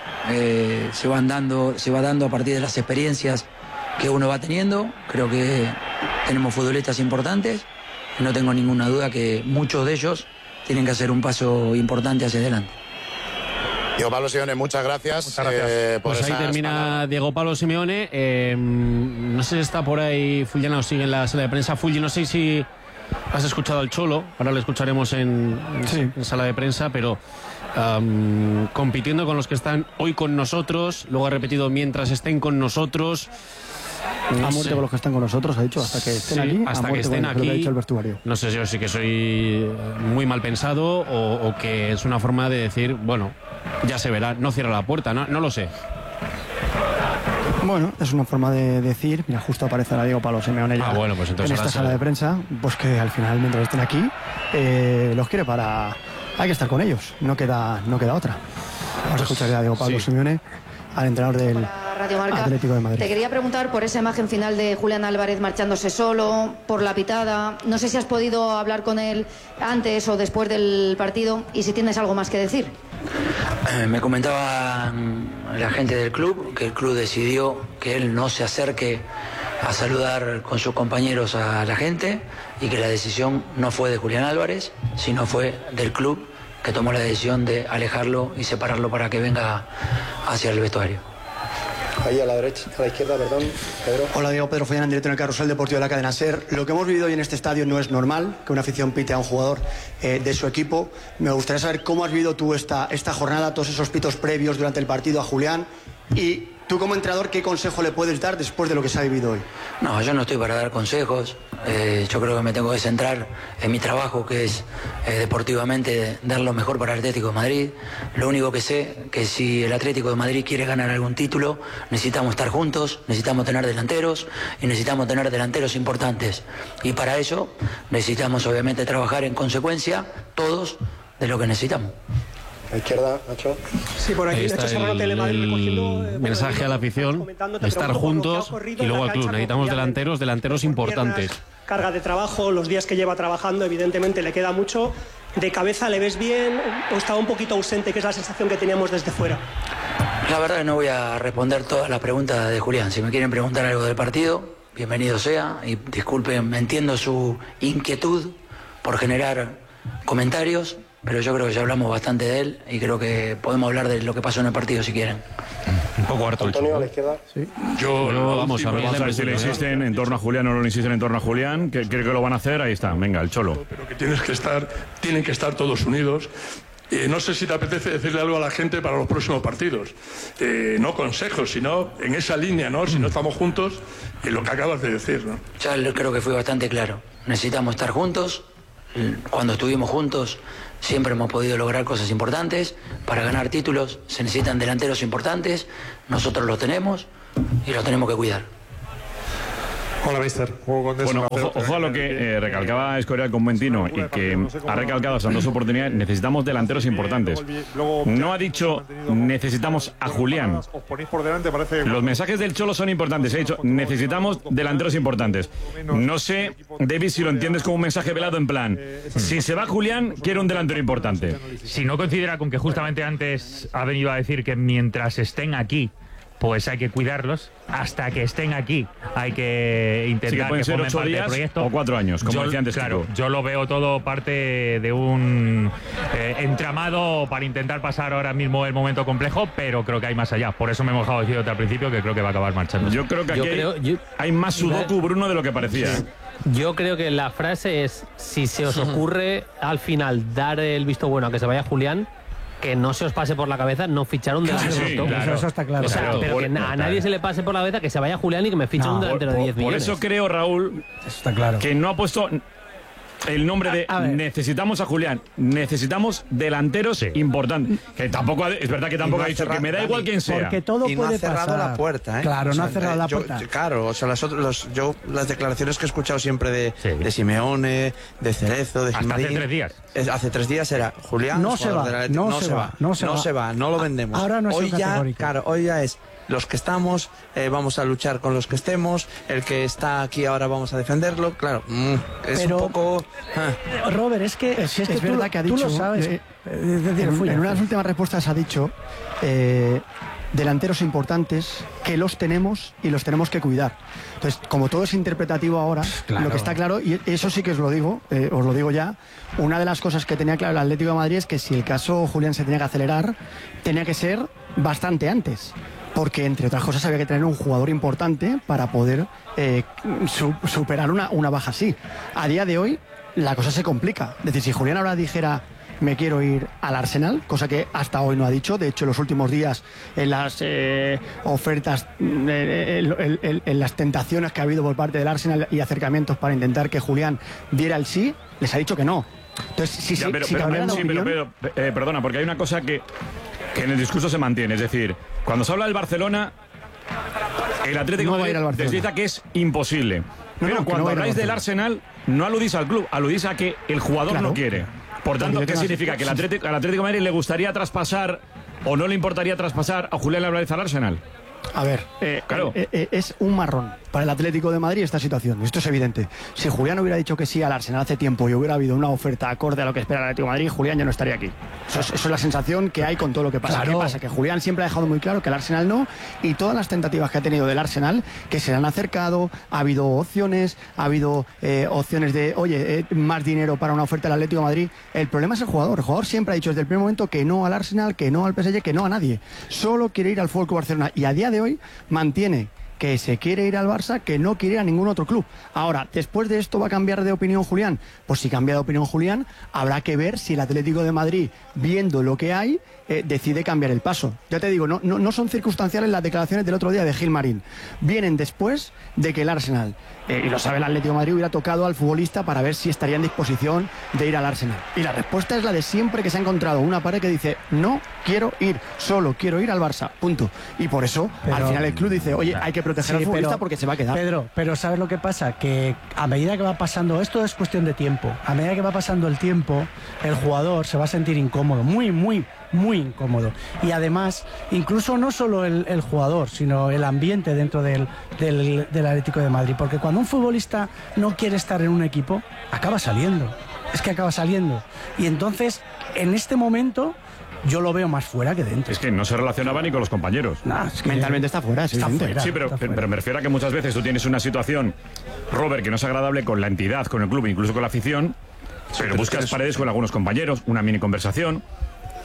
se va dando a partir de las experiencias que uno va teniendo. Creo que tenemos futbolistas importantes. No tengo ninguna duda que muchos de ellos tienen que hacer un paso importante hacia adelante. Diego Pablo Simeone, muchas gracias. Pues ahí termina Diego Pablo Simeone. No sé si está por ahí Fullana o sigue en la sala de prensa. Fulli, no sé si has escuchado al Cholo, ahora lo escucharemos en sala de prensa, pero compitiendo con los que están hoy con nosotros, luego ha repetido mientras estén con nosotros. A muerte con los que están con nosotros, ha dicho, hasta que estén aquí. Hasta que estén aquí. Lo que ha dicho el vestuario. No sé si yo sí que soy muy mal pensado o que es una forma de decir, bueno, ya se verá, no cierra la puerta, no lo sé. Bueno, es una forma de decir, mira, justo aparece ahora Diego Pablo Simeone ya bueno, pues entonces en esta sala de prensa, pues que al final, mientras estén aquí, los quiere para... Hay que estar con ellos, no queda otra. Vamos a escuchar ya a Diego Pablo Simeone, al entrenador del Radio Marca. Atlético de Madrid. Te quería preguntar por esa imagen final de Julián Álvarez marchándose solo, por la pitada. No sé si has podido hablar con él antes o después del partido y si tienes algo más que decir. Me comentaba la gente del club que el club decidió que él no se acerque a saludar con sus compañeros a la gente, y que la decisión no fue de Julián Álvarez, sino fue del club, que tomó la decisión de alejarlo y separarlo para que venga hacia el vestuario. Ahí a la derecha, a la izquierda, perdón, Pedro. Hola, Diego, Pedro Follán, en directo en el Carrusel Deportivo de la cadena SER. Lo que hemos vivido hoy en este estadio no es normal, que una afición pite a un jugador de su equipo. Me gustaría saber cómo has vivido tú esta jornada, todos esos pitos previos durante el partido a Julián, y tú como entrenador, ¿qué consejo le puedes dar después de lo que se ha vivido hoy? No, yo no estoy para dar consejos. Yo creo que me tengo que centrar en mi trabajo, que es deportivamente dar lo mejor para el Atlético de Madrid. Lo único que sé, que si el Atlético de Madrid quiere ganar algún título, necesitamos estar juntos, necesitamos tener delanteros, y necesitamos tener delanteros importantes. Y para eso necesitamos obviamente trabajar en consecuencia todos de lo que necesitamos. A la izquierda, Nacho. Sí, por aquí está el mensaje a la afición, estar juntos, y luego al club. Necesitamos delanteros importantes. Carga de trabajo, los días que lleva trabajando, evidentemente le queda mucho. ¿De cabeza le ves bien o estaba un poquito ausente, que es la sensación que teníamos desde fuera? La verdad que no voy a responder todas las preguntas de Julián. Si me quieren preguntar algo del partido, bienvenido sea. Y disculpen, entiendo su inquietud por generar comentarios, pero yo creo que ya hablamos bastante de él y creo que podemos hablar de lo que pasó en el partido si quieren. poco harto. Antonio, a la izquierda. Sí. Vamos a ver si le insisten en torno a Julián o no le insisten en torno a Julián. Que creo que lo van a hacer. Ahí está. Venga, el Cholo. Pero que tienen que estar todos unidos. No sé si te apetece decirle algo a la gente para los próximos partidos. No consejos, sino en esa línea, ¿no? Si no estamos juntos, en lo que acabas de decir, ¿no? Ya creo que fui bastante claro. Necesitamos estar juntos. Cuando estuvimos juntos siempre hemos podido lograr cosas importantes. Para ganar títulos se necesitan delanteros importantes. Nosotros los tenemos y los tenemos que cuidar. Hola, mister. Bueno, ojo a lo que recalcaba Escorial con buen tino y que ha recalcado hasta en dos oportunidades. Necesitamos delanteros importantes. No ha dicho necesitamos a Julián. Los mensajes del Cholo son importantes. Ha dicho necesitamos delanteros importantes. No sé, David, si lo entiendes como un mensaje velado en plan, si se va Julián, quiero un delantero importante. Si no considera con que justamente antes ha venido a decir que mientras estén aquí, pues hay que cuidarlos. Hasta que estén aquí hay que intentar sí, que pueden ser 8 días o 4 años, como decía antes. Claro, yo lo veo todo parte de un entramado para intentar pasar ahora mismo el momento complejo, pero creo que hay más allá. Por eso me he mojado diciendo al principio que creo que va a acabar marchando. Yo creo que aquí hay más sudoku, Bruno, de lo que parecía. Yo creo que la frase es, si se os ocurre al final dar el visto bueno a que se vaya Julián, que no se os pase por la cabeza no fichar un delantero. Claro. Eso está claro. O sea, pero que a nadie se le pase por la cabeza que se vaya Julián y que me fiche un delantero de 10 millones. Por eso creo, Raúl, está claro, que no ha puesto el nombre de necesitamos a Julián, necesitamos delanteros importantes. Que tampoco es verdad que tampoco ha dicho que me da igual quién sea. Porque todo y puede no ha cerrado pasar. la puerta, ¿eh? Claro, no ha cerrado la puerta. Claro, o sea, las declaraciones que he escuchado siempre de Simeone, de Cerezo, de Gilmarín. Hace 3 días. Hace 3 días era Julián. No se va, no lo vendemos. Ahora no es hoy ya, claro, hoy ya es los que estamos, vamos a luchar con los que estemos, el que está aquí ahora vamos a defenderlo, claro, es un poco... Robert, es que es verdad que ha dicho, tú lo sabes. En una de las últimas respuestas ha dicho delanteros importantes que los tenemos y los tenemos que cuidar. Entonces, como todo es interpretativo ahora, lo que está claro, y eso sí que os lo digo ya, una de las cosas que tenía claro el Atlético de Madrid es que si el caso Julián se tenía que acelerar, tenía que ser bastante antes. Porque, entre otras cosas, había que tener un jugador importante para poder superar una baja así. A día de hoy, la cosa se complica. Es decir, si Julián ahora dijera me quiero ir al Arsenal, cosa que hasta hoy no ha dicho. De hecho, en los últimos días, en las ofertas, en las tentaciones que ha habido por parte del Arsenal y acercamientos para intentar que Julián diera el sí, les ha dicho que no. Entonces, perdona, porque hay una cosa que en el discurso se mantiene. Es decir, cuando se habla del Barcelona, el Atlético de Madrid desdice que es imposible. Pero cuando habláis del Arsenal, no aludís al club, aludís a que el jugador no quiere. Por tanto, ¿qué significa? ¿Que al Atlético de Madrid le gustaría traspasar o no le importaría traspasar a Julián Álvarez al Arsenal? A ver, claro. Es un marrón para el Atlético de Madrid esta situación. Esto es evidente. Si Julián hubiera dicho que sí al Arsenal hace tiempo y hubiera habido una oferta acorde a lo que espera el Atlético de Madrid, Julián ya no estaría aquí. Eso es la sensación que hay con todo lo que pasa. Claro. ¿Qué pasa? Que Julián siempre ha dejado muy claro que el Arsenal no, y todas las tentativas que ha tenido del Arsenal, que se le han acercado, ha habido opciones, opciones de, oye, más dinero para una oferta del Atlético de Madrid. El problema es el jugador. El jugador siempre ha dicho desde el primer momento que no al Arsenal, que no al PSG, que no a nadie. Solo quiere ir al FC Barcelona, y a día de hoy mantiene que se quiere ir al Barça, que no quiere ir a ningún otro club. Ahora, después de esto, ¿va a cambiar de opinión Julián? Pues si cambia de opinión Julián, habrá que ver si el Atlético de Madrid, viendo lo que hay, decide cambiar el paso. Ya te digo, no son circunstanciales las declaraciones del otro día de Gilmarín. Vienen después de que el Arsenal, y lo sabe el Atlético de Madrid, hubiera tocado al futbolista para ver si estaría en disposición de ir al Arsenal. Y la respuesta es la de siempre, que se ha encontrado una pared que dice, no quiero ir, solo quiero ir al Barça, punto. Y por eso, al final el club dice, oye, hay que proteger al futbolista porque se va a quedar. Pedro, pero ¿sabes lo que pasa? Que a medida que va pasando, esto es cuestión de tiempo, a medida que va pasando el tiempo, el jugador se va a sentir incómodo, muy incómodo. Y además, incluso no solo el jugador, sino el ambiente dentro del Atlético de Madrid. Porque cuando un futbolista no quiere estar en un equipo, acaba saliendo. Es que acaba saliendo. Y entonces, en este momento, yo lo veo más fuera que dentro. Es que no se relacionaba ni con los compañeros. Es que mentalmente está fuera, está fuera. Sí, pero me refiero a que muchas veces tú tienes una situación, Robert, que no es agradable con la entidad, con el club, incluso con la afición, pero buscas paredes con algunos compañeros, una mini conversación.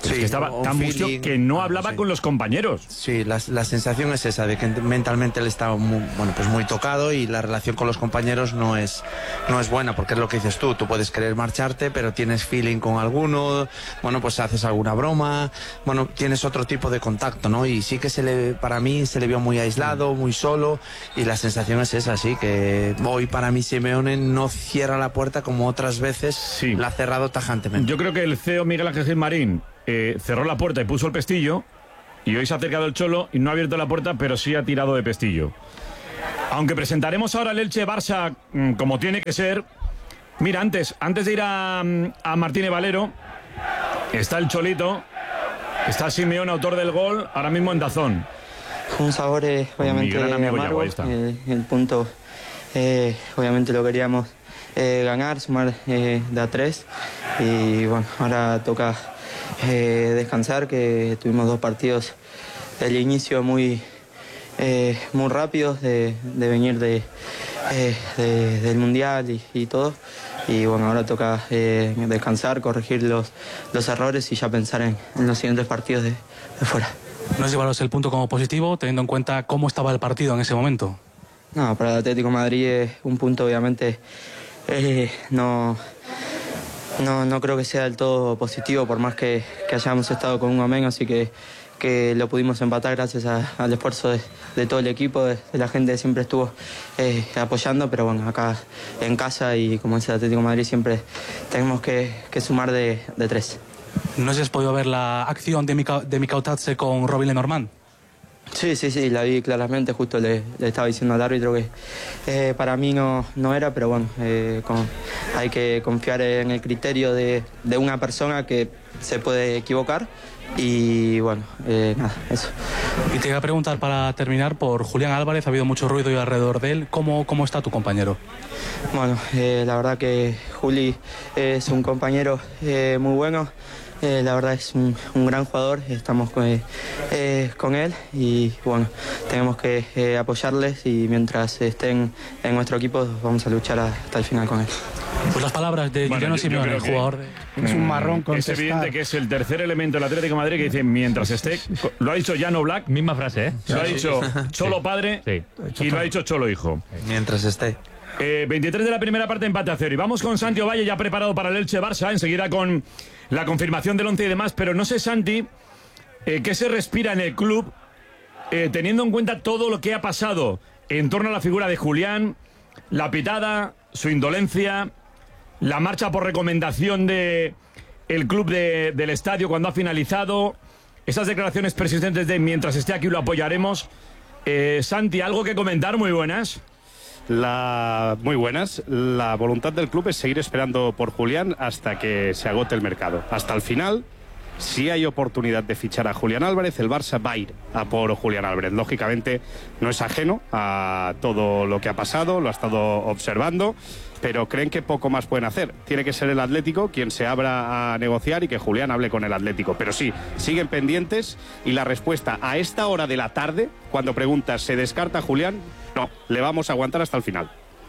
Sí, que estaba tan mustio que no hablaba con los compañeros. Sí, la sensación es esa, de que mentalmente él estaba muy tocado y la relación con los compañeros no es buena, porque es lo que dices tú puedes querer marcharte, pero tienes feeling con alguno, pues haces alguna broma, tienes otro tipo de contacto, ¿no? Y sí que para mí se le vio muy aislado, muy solo, y la sensación es esa, sí, que hoy para mí Simeone no cierra la puerta como otras veces la ha cerrado tajantemente. Yo creo que el CEO Miguel Ángel Gil Marín cerró la puerta y puso el pestillo, y hoy se ha acercado el Cholo y no ha abierto la puerta, pero sí ha tirado de pestillo. Aunque presentaremos ahora el Elche-Barça como tiene que ser. Mira, antes de ir a Martínez Valero, está el Cholito, está Simeone, autor del gol, ahora mismo en DAZN. Un sabor obviamente amargo. El punto obviamente lo queríamos ganar, sumar de a 3, y bueno, ahora toca descansar, que tuvimos 2 partidos del inicio muy rápidos de venir del Mundial y todo, y bueno, ahora toca descansar, corregir los errores y ya pensar en los siguientes partidos de fuera. ¿No es llevaros el punto como positivo, teniendo en cuenta cómo estaba el partido en ese momento? No, para el Atlético de Madrid es un punto, obviamente no creo que sea del todo positivo, por más que hayamos estado con un amén, así que lo pudimos empatar gracias al esfuerzo de todo el equipo, de la gente que siempre estuvo apoyando, pero bueno, acá en casa y como es el Atlético de Madrid siempre tenemos que sumar de 3. ¿No sé si has podido ver la acción de Mikautadze con Robin Lenormand? Sí, la vi claramente, justo le estaba diciendo al árbitro que para mí no era, pero bueno, hay que confiar en el criterio de una persona que se puede equivocar, y bueno, nada, eso. Y te iba a preguntar para terminar por Julián Álvarez, ha habido mucho ruido y alrededor de él, ¿cómo está tu compañero? Bueno, la verdad que Juli es un compañero muy bueno. La verdad es un gran jugador, estamos con él y bueno, tenemos que apoyarles, y mientras estén en nuestro equipo vamos a luchar hasta el final con él. Pues las palabras de Juliano Simeone, el jugador es un marrón contestar. Es evidente que es el tercer elemento del Atlético de Madrid que dice mientras esté. Lo ha dicho Jan Oblak. Misma frase, ¿eh? Lo ha dicho Cholo padre y lo ha dicho Cholo hijo. Mientras esté. 23 de la primera parte, empate a 0. Y vamos con Santi Ovalle ya preparado para el Elche-Barça, enseguida con la confirmación del 11 y demás. Pero no sé, Santi, qué se respira en el club, teniendo en cuenta todo lo que ha pasado en torno a la figura de Julián, la pitada, su indolencia, la marcha por recomendación de el club del estadio cuando ha finalizado, esas declaraciones persistentes de mientras esté aquí lo apoyaremos. Santi, ¿algo que comentar? Muy buenas. Muy buenas. La voluntad del club es seguir esperando por Julián hasta que se agote el mercado. Hasta el final, si hay oportunidad de fichar a Julián Álvarez, el Barça va a ir a por Julián Álvarez. Lógicamente no es ajeno a todo lo que ha pasado, lo ha estado observando, pero creen que poco más pueden hacer. Tiene que ser el Atlético quien se abra a negociar y que Julián hable con el Atlético. Pero sí, siguen pendientes, y la respuesta a esta hora de la tarde, cuando preguntas ¿se descarta a Julián? No, le vamos a aguantar hasta el final.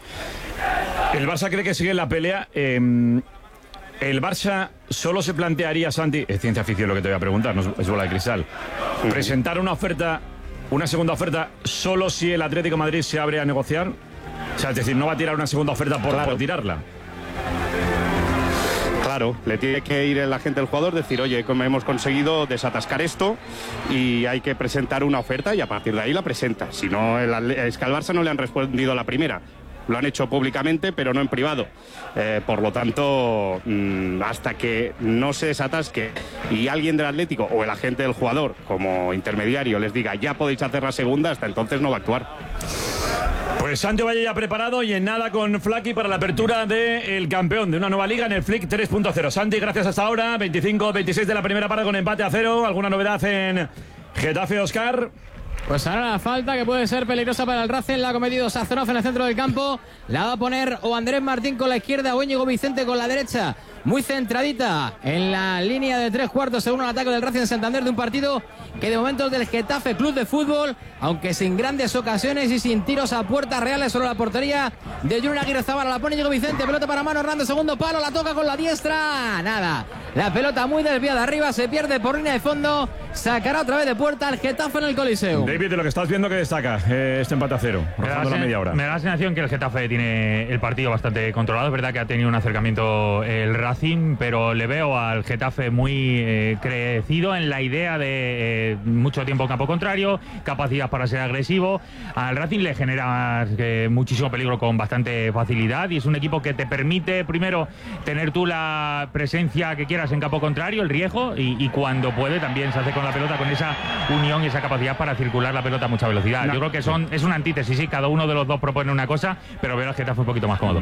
El Barça cree que sigue en la pelea. El Barça solo se plantearía, Santi, es ciencia ficción lo que te voy a preguntar, no es bola de cristal, presentar una segunda oferta, solo si el Atlético de Madrid se abre a negociar. O sea, es decir, no va a tirar una segunda oferta por tirarla. Claro, le tiene que ir la gente del jugador, decir, oye, como hemos conseguido desatascar esto y hay que presentar una oferta, y a partir de ahí la presenta. Si no, es que al Barça no le han respondido a la primera. Lo han hecho públicamente, pero no en privado. Por lo tanto, hasta que no se desatasque y alguien del Atlético o el agente del jugador, como intermediario, les diga, ya podéis hacer la segunda, hasta entonces no va a actuar. Pues Santi Ovalle ya preparado y en nada con Flaky para la apertura del campeón de una nueva liga en el Flick 3.0. Santi, gracias hasta ahora. 25-26 de la primera parte con empate a 0. ¿Alguna novedad en Getafe, Oscar? Pues ahora la falta que puede ser peligrosa para el Racing la ha cometido Sazonov en el centro del campo. La va a poner o Andrés Martín con la izquierda o Íñigo Vicente con la derecha. Muy centradita en la línea de 3/4 según el ataque del Racing de Santander, de un partido que de momento es del Getafe Club de Fútbol, aunque sin grandes ocasiones y sin tiros a puertas reales sobre la portería de Junior Aguirre Zabala. La pone Íñigo Vicente, pelota para Mano Hernández, segundo palo, la toca con la diestra, nada. La pelota muy desviada arriba, se pierde por línea de fondo, sacará otra vez de puerta el Getafe en el Coliseo. David, de lo que estás viendo, que destaca este empate a 0, rozando la media hora. Me da la sensación que el Getafe tiene el partido bastante controlado. Es verdad que ha tenido un acercamiento el Racing, pero le veo al Getafe muy crecido en la idea de mucho tiempo en campo contrario, capacidad para ser agresivo. Al Racing le genera muchísimo peligro con bastante facilidad, y es un equipo que te permite primero tener tú la presencia que quieras en campo contrario, el riesgo, y cuando puede también se hace con la pelota, con esa unión y esa capacidad para circular la pelota a mucha velocidad. Yo creo que es una antítesis, sí, cada uno de los dos propone una cosa, pero veo al Getafe un poquito más cómodo.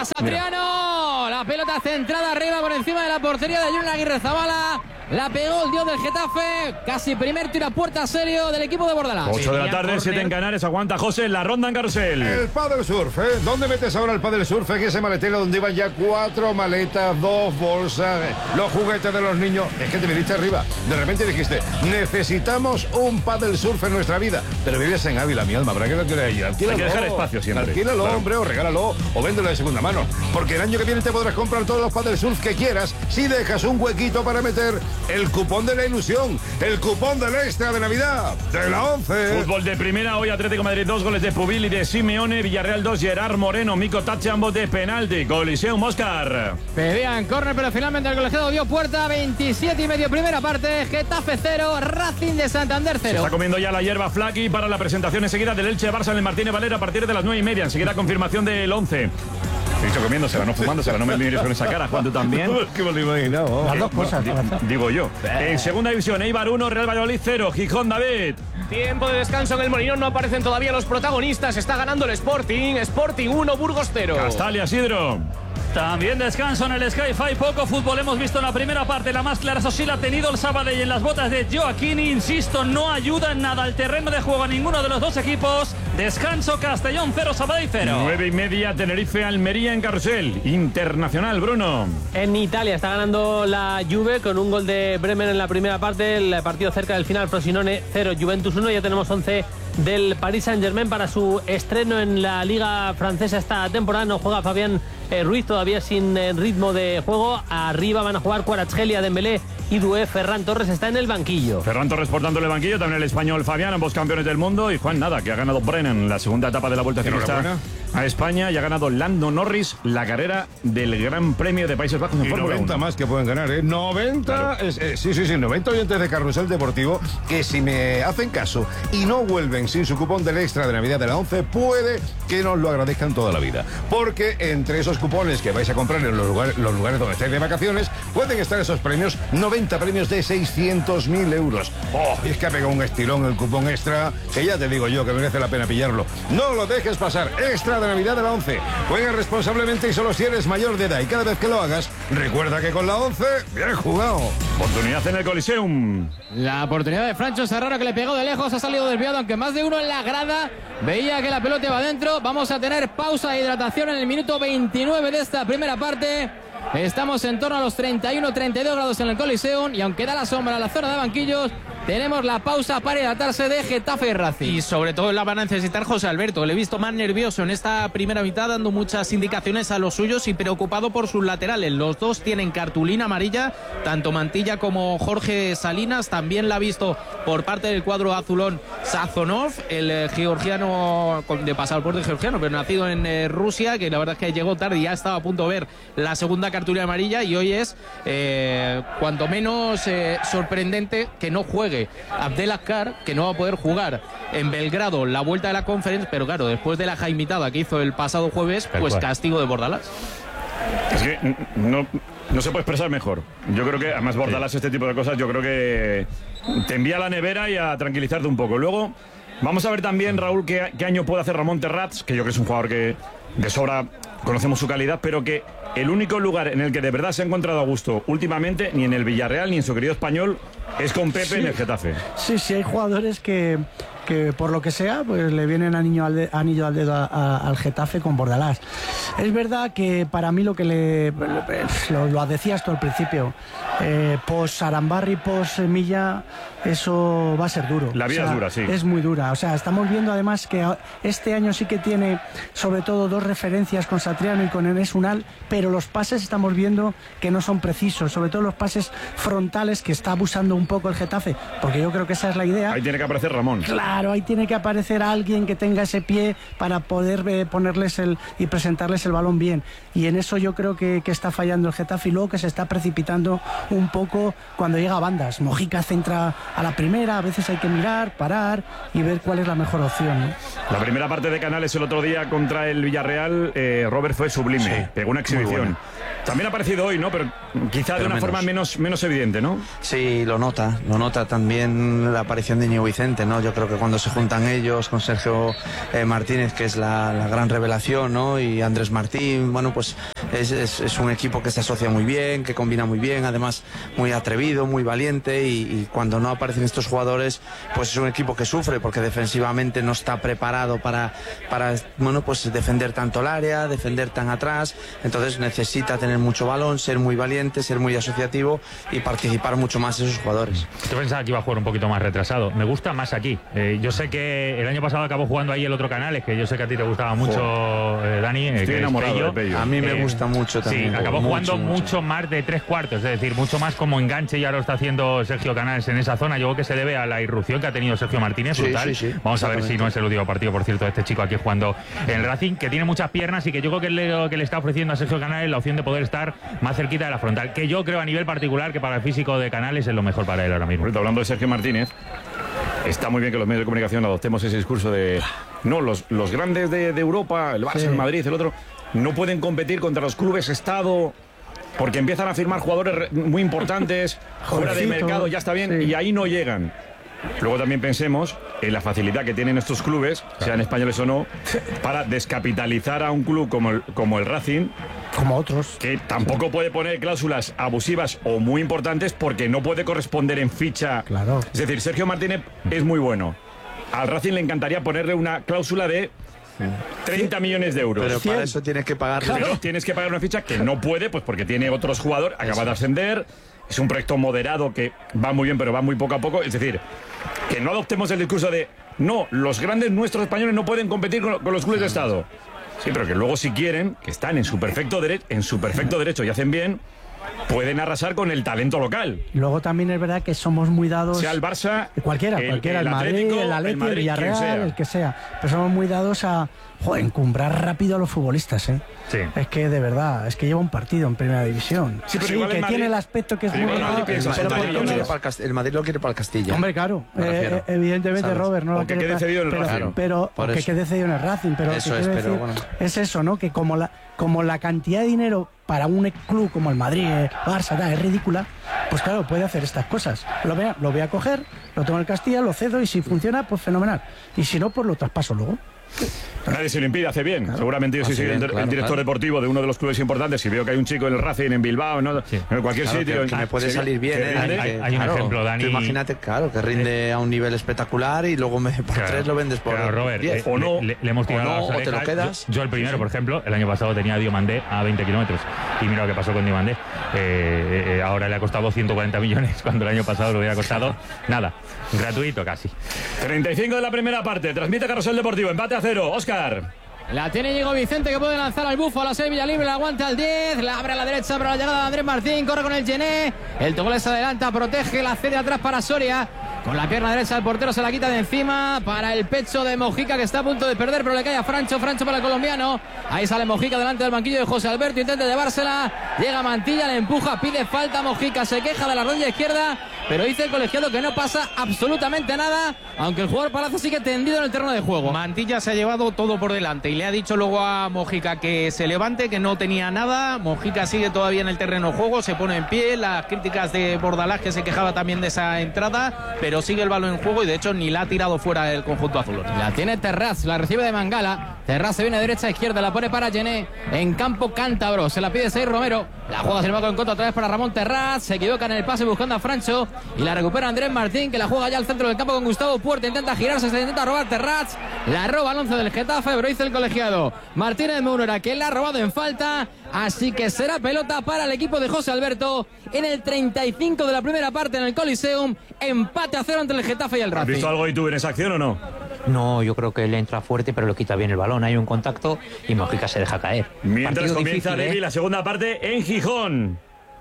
Satriano, la pelota centrada arriba por encima de la portería de Junior Aguirre Zabala. La pegó el dios del Getafe. Casi primer tiro a puerta serio del equipo de Bordalás. 8 de la tarde, 7 en Canarias. Aguanta José, la ronda en carrusel. El Padel Surf, ¿eh? ¿Dónde metes ahora el Padel Surf? En ese maletero donde iban ya 4 maletas, 2 bolsas, los juguetes de los niños. Es que te viniste arriba. De repente dijiste, necesitamos un Padel Surf en nuestra vida. Pero vives en Ávila, mi alma, ¿para qué lo quieres ir? Alquílalo. Hay que dejar espacio siempre. Alquílalo, claro, hombre, o regálalo, o véndelo de segunda mano. Porque el año que viene te podrás comprar todos los Padel Surf que quieras si dejas un huequito para meter el cupón de la ilusión, el cupón del extra de Navidad de la 11. Fútbol de primera, hoy Atlético de Madrid 2 goles de Pubil y de Simeone, Villarreal 2, Gerard Moreno, Mico Tache, ambos de penalti. Coliseum Oscar. Pedían córner, pero finalmente el colegiado dio puerta. 27,5 primera parte, Getafe 0, Racing de Santander 0. Se está comiendo ya la hierba Flaky para la presentación enseguida del Elche Barça en el Martínez Valero a partir de las 9:30. Enseguida confirmación del 11. He dicho comiéndosela, no fumándosela, no me mires con esa cara, Juan, tú también. Que me lo he imaginado. Las dos cosas. Digo yo. En segunda división, Eibar 1, Real Valladolid 0, Gijón, David. Tiempo de descanso en el Molinón, no aparecen todavía los protagonistas, está ganando el Sporting 1, Burgos 0. Castalia, Isidro. También descanso en el Sky-Fi, poco fútbol hemos visto en la primera parte, la más clara, eso sí, la ha tenido el Sabadell en las botas de Joaquini, insisto, no ayuda en nada al terreno de juego a ninguno de los dos equipos. Descanso, Castellón 0, Sabadell 0. 9:30, Tenerife, Almería en carrusel. Internacional, Bruno. En Italia está ganando la Juve con un gol de Bremen en la primera parte, el partido cerca del final, Frosinone 0, Juventus 1, ya tenemos 11 del Paris Saint-Germain para su estreno en la Liga Francesa esta temporada. No juega Fabián Ruiz, todavía sin ritmo de juego. Arriba van a jugar Kvaratskhelia, Dembélé y Doué. Ferran Torres está en el banquillo. Ferran Torres portando el banquillo, también el español Fabián, ambos campeones del mundo. Y Juan Nada, que ha ganado Brennan la segunda etapa de la Vuelta Ciclista a España, y ha ganado Lando Norris la carrera del Gran Premio de Países Bajos en Fórmula 90 más que pueden ganar, ¿eh? 90, claro. Sí, 90 oyentes de Carrusel Deportivo que, si me hacen caso y no vuelven sin su cupón del extra de Navidad de la 11, puede que nos lo agradezcan toda la vida. Porque entre esos cupones que vais a comprar en los lugares donde estáis de vacaciones, pueden estar esos premios, 90 premios de 600.000 euros. ¡Oh! Y es que ha pegado un estirón el cupón extra, que ya te digo yo que merece la pena pillarlo. No lo dejes pasar. Extra de Navidad de la 11. Juega responsablemente y solo si eres mayor de edad. Y cada vez que lo hagas, recuerda que con la 11, bien jugado. Oportunidad en el Coliseum. La oportunidad de Francho Serrano, que le pegó de lejos, ha salido desviado, aunque más de uno en la grada veía que la pelota iba adentro. Vamos a tener pausa de hidratación en el minuto 29 de esta primera parte. Estamos en torno a los 31-32 grados en el Coliseum, y aunque da la sombra a la zona de banquillos, tenemos la pausa para hidratarse de Getafe y Racing. Y sobre todo la van a necesitar José Alberto. Le he visto más nervioso en esta primera mitad, dando muchas indicaciones a los suyos y preocupado por sus laterales. Los dos tienen cartulina amarilla, tanto Mantilla como Jorge Salinas. También la ha visto por parte del cuadro azulón Sazonov, el georgiano de pasaporte georgiano, pero nacido en Rusia, que la verdad es que llegó tarde y ya estaba a punto de ver la segunda cartulina amarilla, y hoy es cuanto menos sorprendente que no juegue Abdelakar, que no va a poder jugar en Belgrado la vuelta de la Conference, pero claro, después de la jaimitada que hizo el pasado jueves, pues castigo de Bordalás. Es que no se puede expresar mejor. Yo creo que, además, Bordalás, este tipo de cosas, yo creo que te envía a la nevera y a tranquilizarte un poco. Luego, vamos a ver también, Raúl, qué año puede hacer Ramón Terrats, que yo creo que es un jugador que de sobra conocemos su calidad, pero que el único lugar en el que de verdad se ha encontrado a gusto últimamente, ni en el Villarreal ni en su querido Español, es con Pepe en el Getafe. Sí, hay jugadores que que por lo que sea, pues le vienen anillo al dedo al Getafe con Bordalás. Es verdad que para mí lo que lo decías tú al principio, post Arambarri, post Milla, eso va a ser duro. La vida es dura, sí. Es muy dura. O sea, estamos viendo además que este año sí que tiene sobre todo 2 referencias con Satriano y con Enes Unal, pero los pases estamos viendo que no son precisos, sobre todo los pases frontales que está abusando un poco el Getafe, porque yo creo que esa es la idea. Ahí tiene que aparecer Ramón. Claro, ahí tiene que aparecer alguien que tenga ese pie para poder ponerles y presentarles el balón bien, y en eso yo creo que está fallando el Getafe, y luego que se está precipitando un poco cuando llega a bandas. Mojica centra a la primera, a veces hay que mirar, parar y ver cuál es la mejor opción, ¿no? La primera parte de Canales el otro día contra el Villarreal, Robert, fue sublime, sí, pegó una exhibición. También ha aparecido hoy, ¿no? Pero quizá de una forma menos evidente, ¿no? Sí, lo nota también la aparición de Íñigo Vicente, ¿no? Yo creo que cuando se juntan ellos con Sergio Martínez, que es la gran revelación, ¿no? Y Andrés Martín, bueno, pues es un equipo que se asocia muy bien, que combina muy bien, además muy atrevido, muy valiente, y cuando no aparecen estos jugadores, pues es un equipo que sufre, porque defensivamente no está preparado para bueno, pues defender tanto el área, defender tan atrás, entonces necesita tener mucho balón, ser muy valiente, ser muy asociativo y participar mucho más esos jugadores. Yo pensaba que iba a jugar un poquito más retrasado. Me gusta más aquí. Yo sé que el año pasado acabó jugando ahí el otro Canales, que yo sé que a ti te gustaba mucho, Dani. Estoy enamorado de Pello. A mí me gusta mucho también. Sí, acabó jugando mucho más de 3/4, es decir, mucho más como enganche, y ahora lo está haciendo Sergio Canales en esa zona. Yo creo que se debe a la irrupción que ha tenido Sergio Martínez, brutal. Sí, vamos a ver si no es el último partido, por cierto, de este chico aquí jugando en el Racing, que tiene muchas piernas, y que yo creo que es lo que le está ofreciendo a Sergio Canales la opción de poder estar más cerquita de la frontal, que yo creo a nivel particular que para el físico de Canales es lo mejor para él ahora mismo. Hablando de Sergio Martínez, está muy bien que los medios de comunicación adoptemos ese discurso de no, los grandes de Europa, el Barça, el Madrid, el otro, no pueden competir contra los clubes Estado porque empiezan a firmar jugadores muy importantes fuera de mercado, ya está bien, y ahí no llegan. Luego también pensemos en la facilidad que tienen estos clubes, sean españoles o no, para descapitalizar a un club como el Racing, como otros, que tampoco puede poner cláusulas abusivas o muy importantes porque no puede corresponder en ficha. Claro. Es decir, Sergio Martínez es muy bueno. Al Racing le encantaría ponerle una cláusula de 30 millones de euros. Pero para eso tienes que pagar. Claro, tienes que pagar una ficha que no puede, pues porque tiene otros jugadores, acaba de ascender. Es un proyecto moderado que va muy bien, pero va muy poco a poco. Es decir, que no adoptemos el discurso de no, los grandes nuestros españoles no pueden competir con los clubes de Estado. Sí, pero que luego, si quieren, que están en su perfecto derecho y hacen bien, pueden arrasar con el talento local. Y luego también es verdad que somos muy dados, sea el Barça, cualquiera, el Madrid, el Atlético, el Villarreal, el que sea, pero somos muy dados a encumbrar rápido a los futbolistas, ¿eh? Sí. Es que de verdad, es que lleva un partido en primera división. Sí, pero que tiene el aspecto que es muy bueno. El Madrid lo quiere para el Castilla. Hombre, claro, evidentemente, ¿sabes? Robert no lo quiere para el Racing. Pero que quede cedido en el Racing, pero eso es, pero bueno. Es eso, ¿no? Que como la cantidad de dinero para un club como el Madrid, Barça, es ridícula, pues claro, puede hacer estas cosas. Lo voy a coger, lo tengo en el Castilla, lo cedo, y si funciona, pues fenomenal. Y si no, pues lo traspaso luego. Nadie se lo impide, hace bien. Claro. Seguramente yo soy el director deportivo de uno de los clubes importantes y veo que hay un chico en el Racing, en Bilbao, ¿no? En cualquier sitio. Que me puede salir bien, hay un ejemplo, Dani. Imagínate, que rinde a un nivel espectacular y luego por 3 lo vendes por Robert, 10. O no, le hemos tirado las orejas. O te lo quedas. Yo el primero, por ejemplo, el año pasado tenía a Diomandé a 20 kilómetros. Y mira lo que pasó con Diomandé. Ahora le ha costado 140 millones cuando el año pasado le hubiera costado nada. Gratuito casi. 35 de la primera parte. Transmite Carrusel Deportivo. Empate a 0. Óscar. La tiene Íñigo Vicente, que puede lanzar al bufo a la 6, Villalibre, la aguanta al 10, la abre a la derecha para la llegada de Andrés Martín, corre con el Gené, el Togolés se adelanta, protege, la cede atrás para Soria, con la pierna derecha del portero se la quita de encima, para el pecho de Mojica, que está a punto de perder, pero le cae a Francho para el colombiano, ahí sale Mojica delante del banquillo de José Alberto, intenta llevársela, llega Mantilla, le empuja, pide falta, Mojica se queja de la rodilla izquierda, pero dice el colegiado que no pasa absolutamente nada, aunque el jugador Palacio sigue tendido en el terreno de juego. Mantilla se ha llevado todo por delante y le ha dicho luego a Mojica que se levante, que no tenía nada. Mojica sigue todavía en el terreno de juego, se pone en pie, las críticas de Bordalás, que se quejaba también de esa entrada, pero sigue el balón en juego y de hecho ni la ha tirado fuera el conjunto azul. La tiene Terraz, la recibe de Mangala. Terraz se viene derecha, izquierda, la pone para Gené en campo cántabro. Se la pide Seir Romero. La juega sin embargo en contra otra vez para Ramón Terraz. Se equivoca en el pase buscando a Francho. Y la recupera Andrés Martín, que la juega ya al centro del campo con Gustavo Puerta. Intenta girarse, se intenta robar Terraz. La roba el 11 del Getafe, pero dice el colegiado Martínez Mounera que la ha robado en falta. Así que será pelota para el equipo de José Alberto en el 35 de la primera parte en el Coliseum. Empate a 0 entre el Getafe y el Racing. ¿Has visto algo y tú en esa acción o no? No, yo creo que le entra fuerte, pero lo quita bien el balón. Hay un contacto y Mojica se deja caer. Mientras Partido comienza difícil, Levi la segunda parte en Gijón.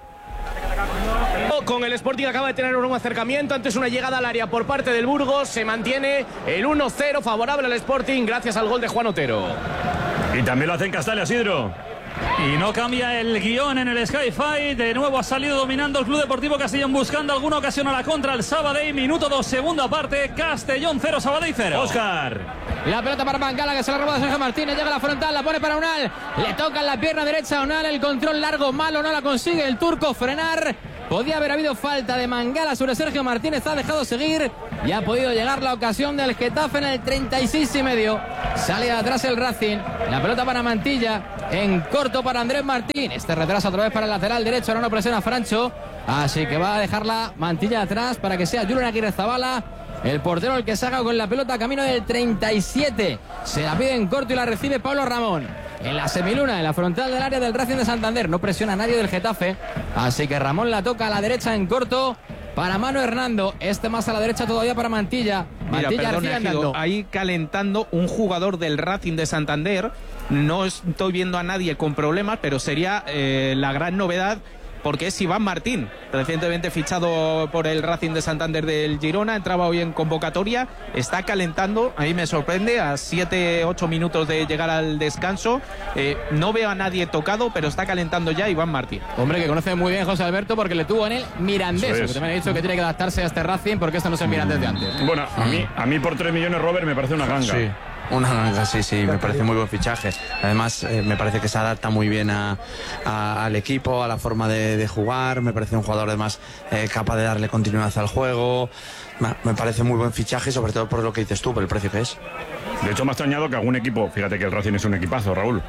Con el Sporting acaba de tener un acercamiento, antes una llegada al área por parte del Burgos. Se mantiene el 1-0 favorable al Sporting gracias al gol de Juan Otero. Y también lo hace en Castalia, Isidro. Y no cambia el guión en el Sky Fight. De nuevo ha salido dominando el Club Deportivo Castellón, buscando alguna ocasión a la contra el Sabadell. Minuto 2, segunda parte. Castellón 0, Sabadell 0. Óscar. La pelota para Mangala, que se la roba de Sergio Martínez. Llega a la frontal, la pone para Unal. Le toca en la pierna derecha a Unal. El control largo, malo, no la consigue el turco frenar. Podía haber habido falta de Mangala sobre Sergio Martínez. Ha dejado seguir y ha podido llegar la ocasión del Getafe en el 36,5. Sale de atrás el Racing. La pelota para Mantilla. En corto para Andrés Martín. Este retrasa otra vez para el lateral derecho. Ahora no presiona a Francho. Así que va a dejarla Mantilla atrás para que sea Julen Aguirrezabala el portero el que salga con la pelota camino del 37. Se la pide en corto y la recibe Pablo Ramón. En la semiluna, en la frontal del área del Racing de Santander. No presiona a nadie del Getafe. Así que Ramón la toca a la derecha en corto para Manu Hernando. Este más a la derecha todavía para Mantilla. Mantilla Mira, ahí calentando un jugador del Racing de Santander. No estoy viendo a nadie con problemas, pero sería la gran novedad, porque es Iván Martín, recientemente fichado por el Racing de Santander del Girona, entraba hoy en convocatoria, está calentando, a mí me sorprende, a 7-8 minutos de llegar al descanso. No veo a nadie tocado, pero está calentando ya Iván Martín. Hombre, que conoce muy bien José Alberto porque le tuvo en el Mirandés, que también ha dicho que tiene que adaptarse a este Racing porque esto no es el Mirandés de antes. Bueno, a mí por 3 millones, Robert, me parece una ganga. Sí. Una ganga, sí, me parece muy buen fichaje. Además, me parece que se adapta muy bien al equipo, a la forma de jugar. Me parece un jugador además capaz de darle continuidad al juego. Me parece muy buen fichaje, sobre todo por lo que dices tú, por el precio que es. De hecho, me ha extrañado que algún equipo, fíjate que el Racing es un equipazo, Raúl.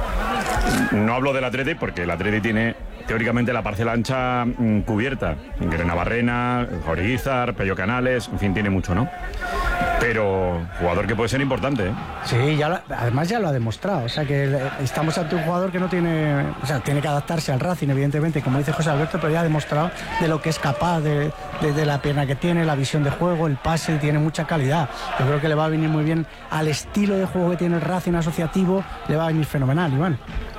No hablo del Atleti porque el Atleti tiene teóricamente la parcela ancha cubierta. Navarrena, Joriguizar, Pello Canales, en fin, tiene mucho, ¿no? Pero jugador que puede ser importante, ¿eh? Sí, además ya lo ha demostrado. O sea que estamos ante un jugador que no tiene... O sea, tiene que adaptarse al Racing, evidentemente, como dice José Alberto, pero ya ha demostrado de lo que es capaz, de la pierna que tiene, la visión de juego, el pase, tiene mucha calidad. Yo creo que le va a venir muy bien al estilo de juego que tiene el Racing asociativo, le va a venir fenomenal, Iván.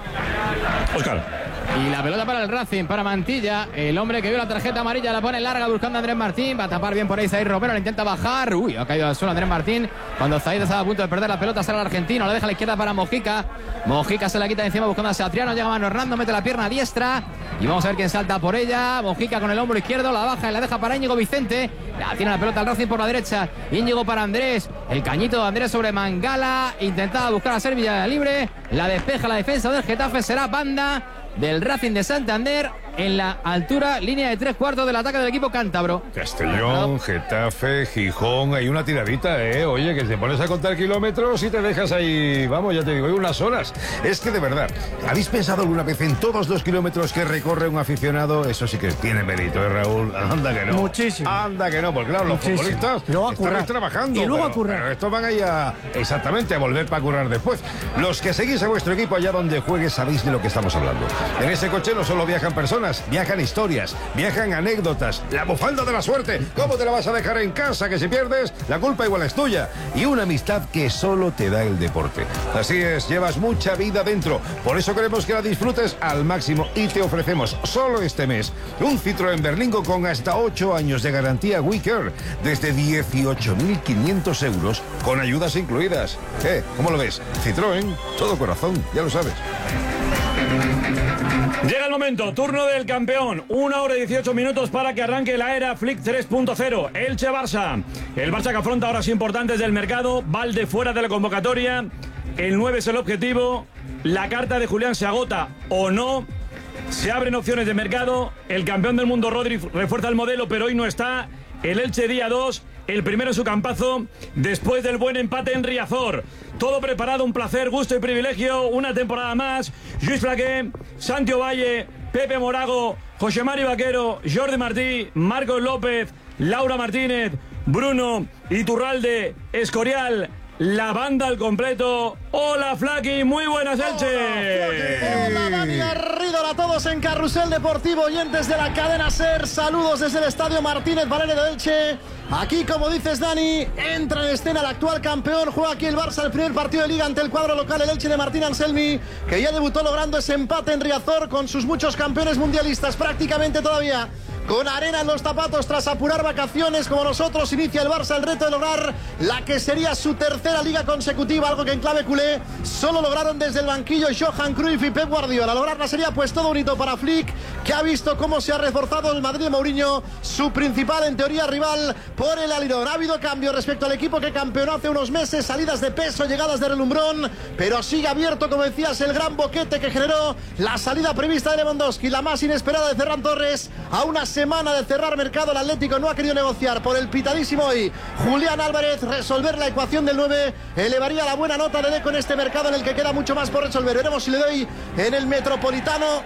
Óscar. Y la pelota para el Racing, para Mantilla. El hombre que vio la tarjeta amarilla la pone larga buscando a Andrés Martín. Va a tapar bien por ahí Zaid Romero, le intenta bajar. Uy, ha caído al suelo Andrés Martín. Cuando Zaid estaba a punto de perder la pelota, sale el argentino, la deja a la izquierda para Mojica. Mojica se la quita de encima buscando a Satriano. Llega Manu Hernando, mete la pierna diestra. Y vamos a ver quién salta por ella. Mojica con el hombro izquierdo, la baja y la deja para Íñigo Vicente. La tiene la pelota al Racing por la derecha. Íñigo para Andrés. El cañito de Andrés sobre Mangala. Intentaba buscar a Sevilla libre. La despeja la defensa del Getafe. Será banda del Racing de Santander en la altura, línea de 3/4 del ataque del equipo cántabro. Castellón, Getafe, Gijón, hay una tiradita, oye, que te pones a contar kilómetros y te dejas ahí, vamos, ya te digo, hay unas horas. Es que de verdad, ¿habéis pensado alguna vez en todos los kilómetros que recorre un aficionado? Eso sí que tiene mérito, Raúl? Anda que no. Muchísimo. Anda que no, porque claro, los futbolistas están trabajando. Y luego a currar. Pero estos van ahí exactamente a volver para currar después. Los que seguís a vuestro equipo allá donde juegue sabéis de lo que estamos hablando. En ese coche no solo viajan personas, viajan historias, viajan anécdotas, la bufanda de la suerte. ¿Cómo te la vas a dejar en casa? Que si pierdes, la culpa igual es tuya. Y una amistad que solo te da el deporte. Así es, llevas mucha vida dentro. Por eso queremos que la disfrutes al máximo y te ofrecemos solo este mes un Citroën Berlingo con hasta 8 años de garantía WeCare desde 18.500 euros con ayudas incluidas. ¿Cómo lo ves? Citroën, todo corazón, ya lo sabes. Llega el momento, turno del campeón. 1 hora y 18 minutos para que arranque la era Flick 3.0. Elche-Barça. El Barça que afronta horas importantes del mercado. Valde fuera de la convocatoria. El 9 es el objetivo. La carta de Julián se agota o no. Se abren opciones de mercado. El campeón del mundo, Rodri, refuerza el modelo, pero hoy no está. El Elche día 2. el primero su campazo después del buen empate en Riazor. Todo preparado, un placer, gusto y privilegio, una temporada más. Lluís Flaqué, Santi Ovalle, Pepe Morago, José Mari Vaquero, Jordi Martí, Marcos López, Laura Martínez, Bruno Iturralde, Escorial, la banda al completo. Hola Flaqui, muy buenas Elche. Hola Dani Garrido, a todos en Carrusel Deportivo, oyentes de la cadena SER, saludos desde el Estadio Martínez Valero de Elche. Aquí, como dices Dani, entra en escena el actual campeón, juega aquí el Barça el primer partido de Liga ante el cuadro local, el Elche de Martín Anselmi, que ya debutó logrando ese empate en Riazor con sus muchos campeones mundialistas, prácticamente todavía con arena en los zapatos tras apurar vacaciones como nosotros. Inicia el Barça el reto de lograr la que sería su tercera liga consecutiva, algo que en clave culé solo lograron desde el banquillo Johan Cruyff y Pep Guardiola. Lograrla sería pues todo un hito para Flick, que ha visto cómo se ha reforzado el Madrid de Mourinho, su principal en teoría rival por el alirón. Ha habido cambios respecto al equipo que campeonó hace unos meses, salidas de peso, llegadas de relumbrón, pero sigue abierto, como decías, el gran boquete que generó la salida prevista de Lewandowski, la más inesperada de Ferran Torres. A una semana de cerrar mercado, el Atlético no ha querido negociar por el pitadísimo hoy Julián Álvarez. Resolver la ecuación del 9 elevaría la buena nota de Deco en este mercado en el que queda mucho más por resolver. Veremos si le doy en el Metropolitano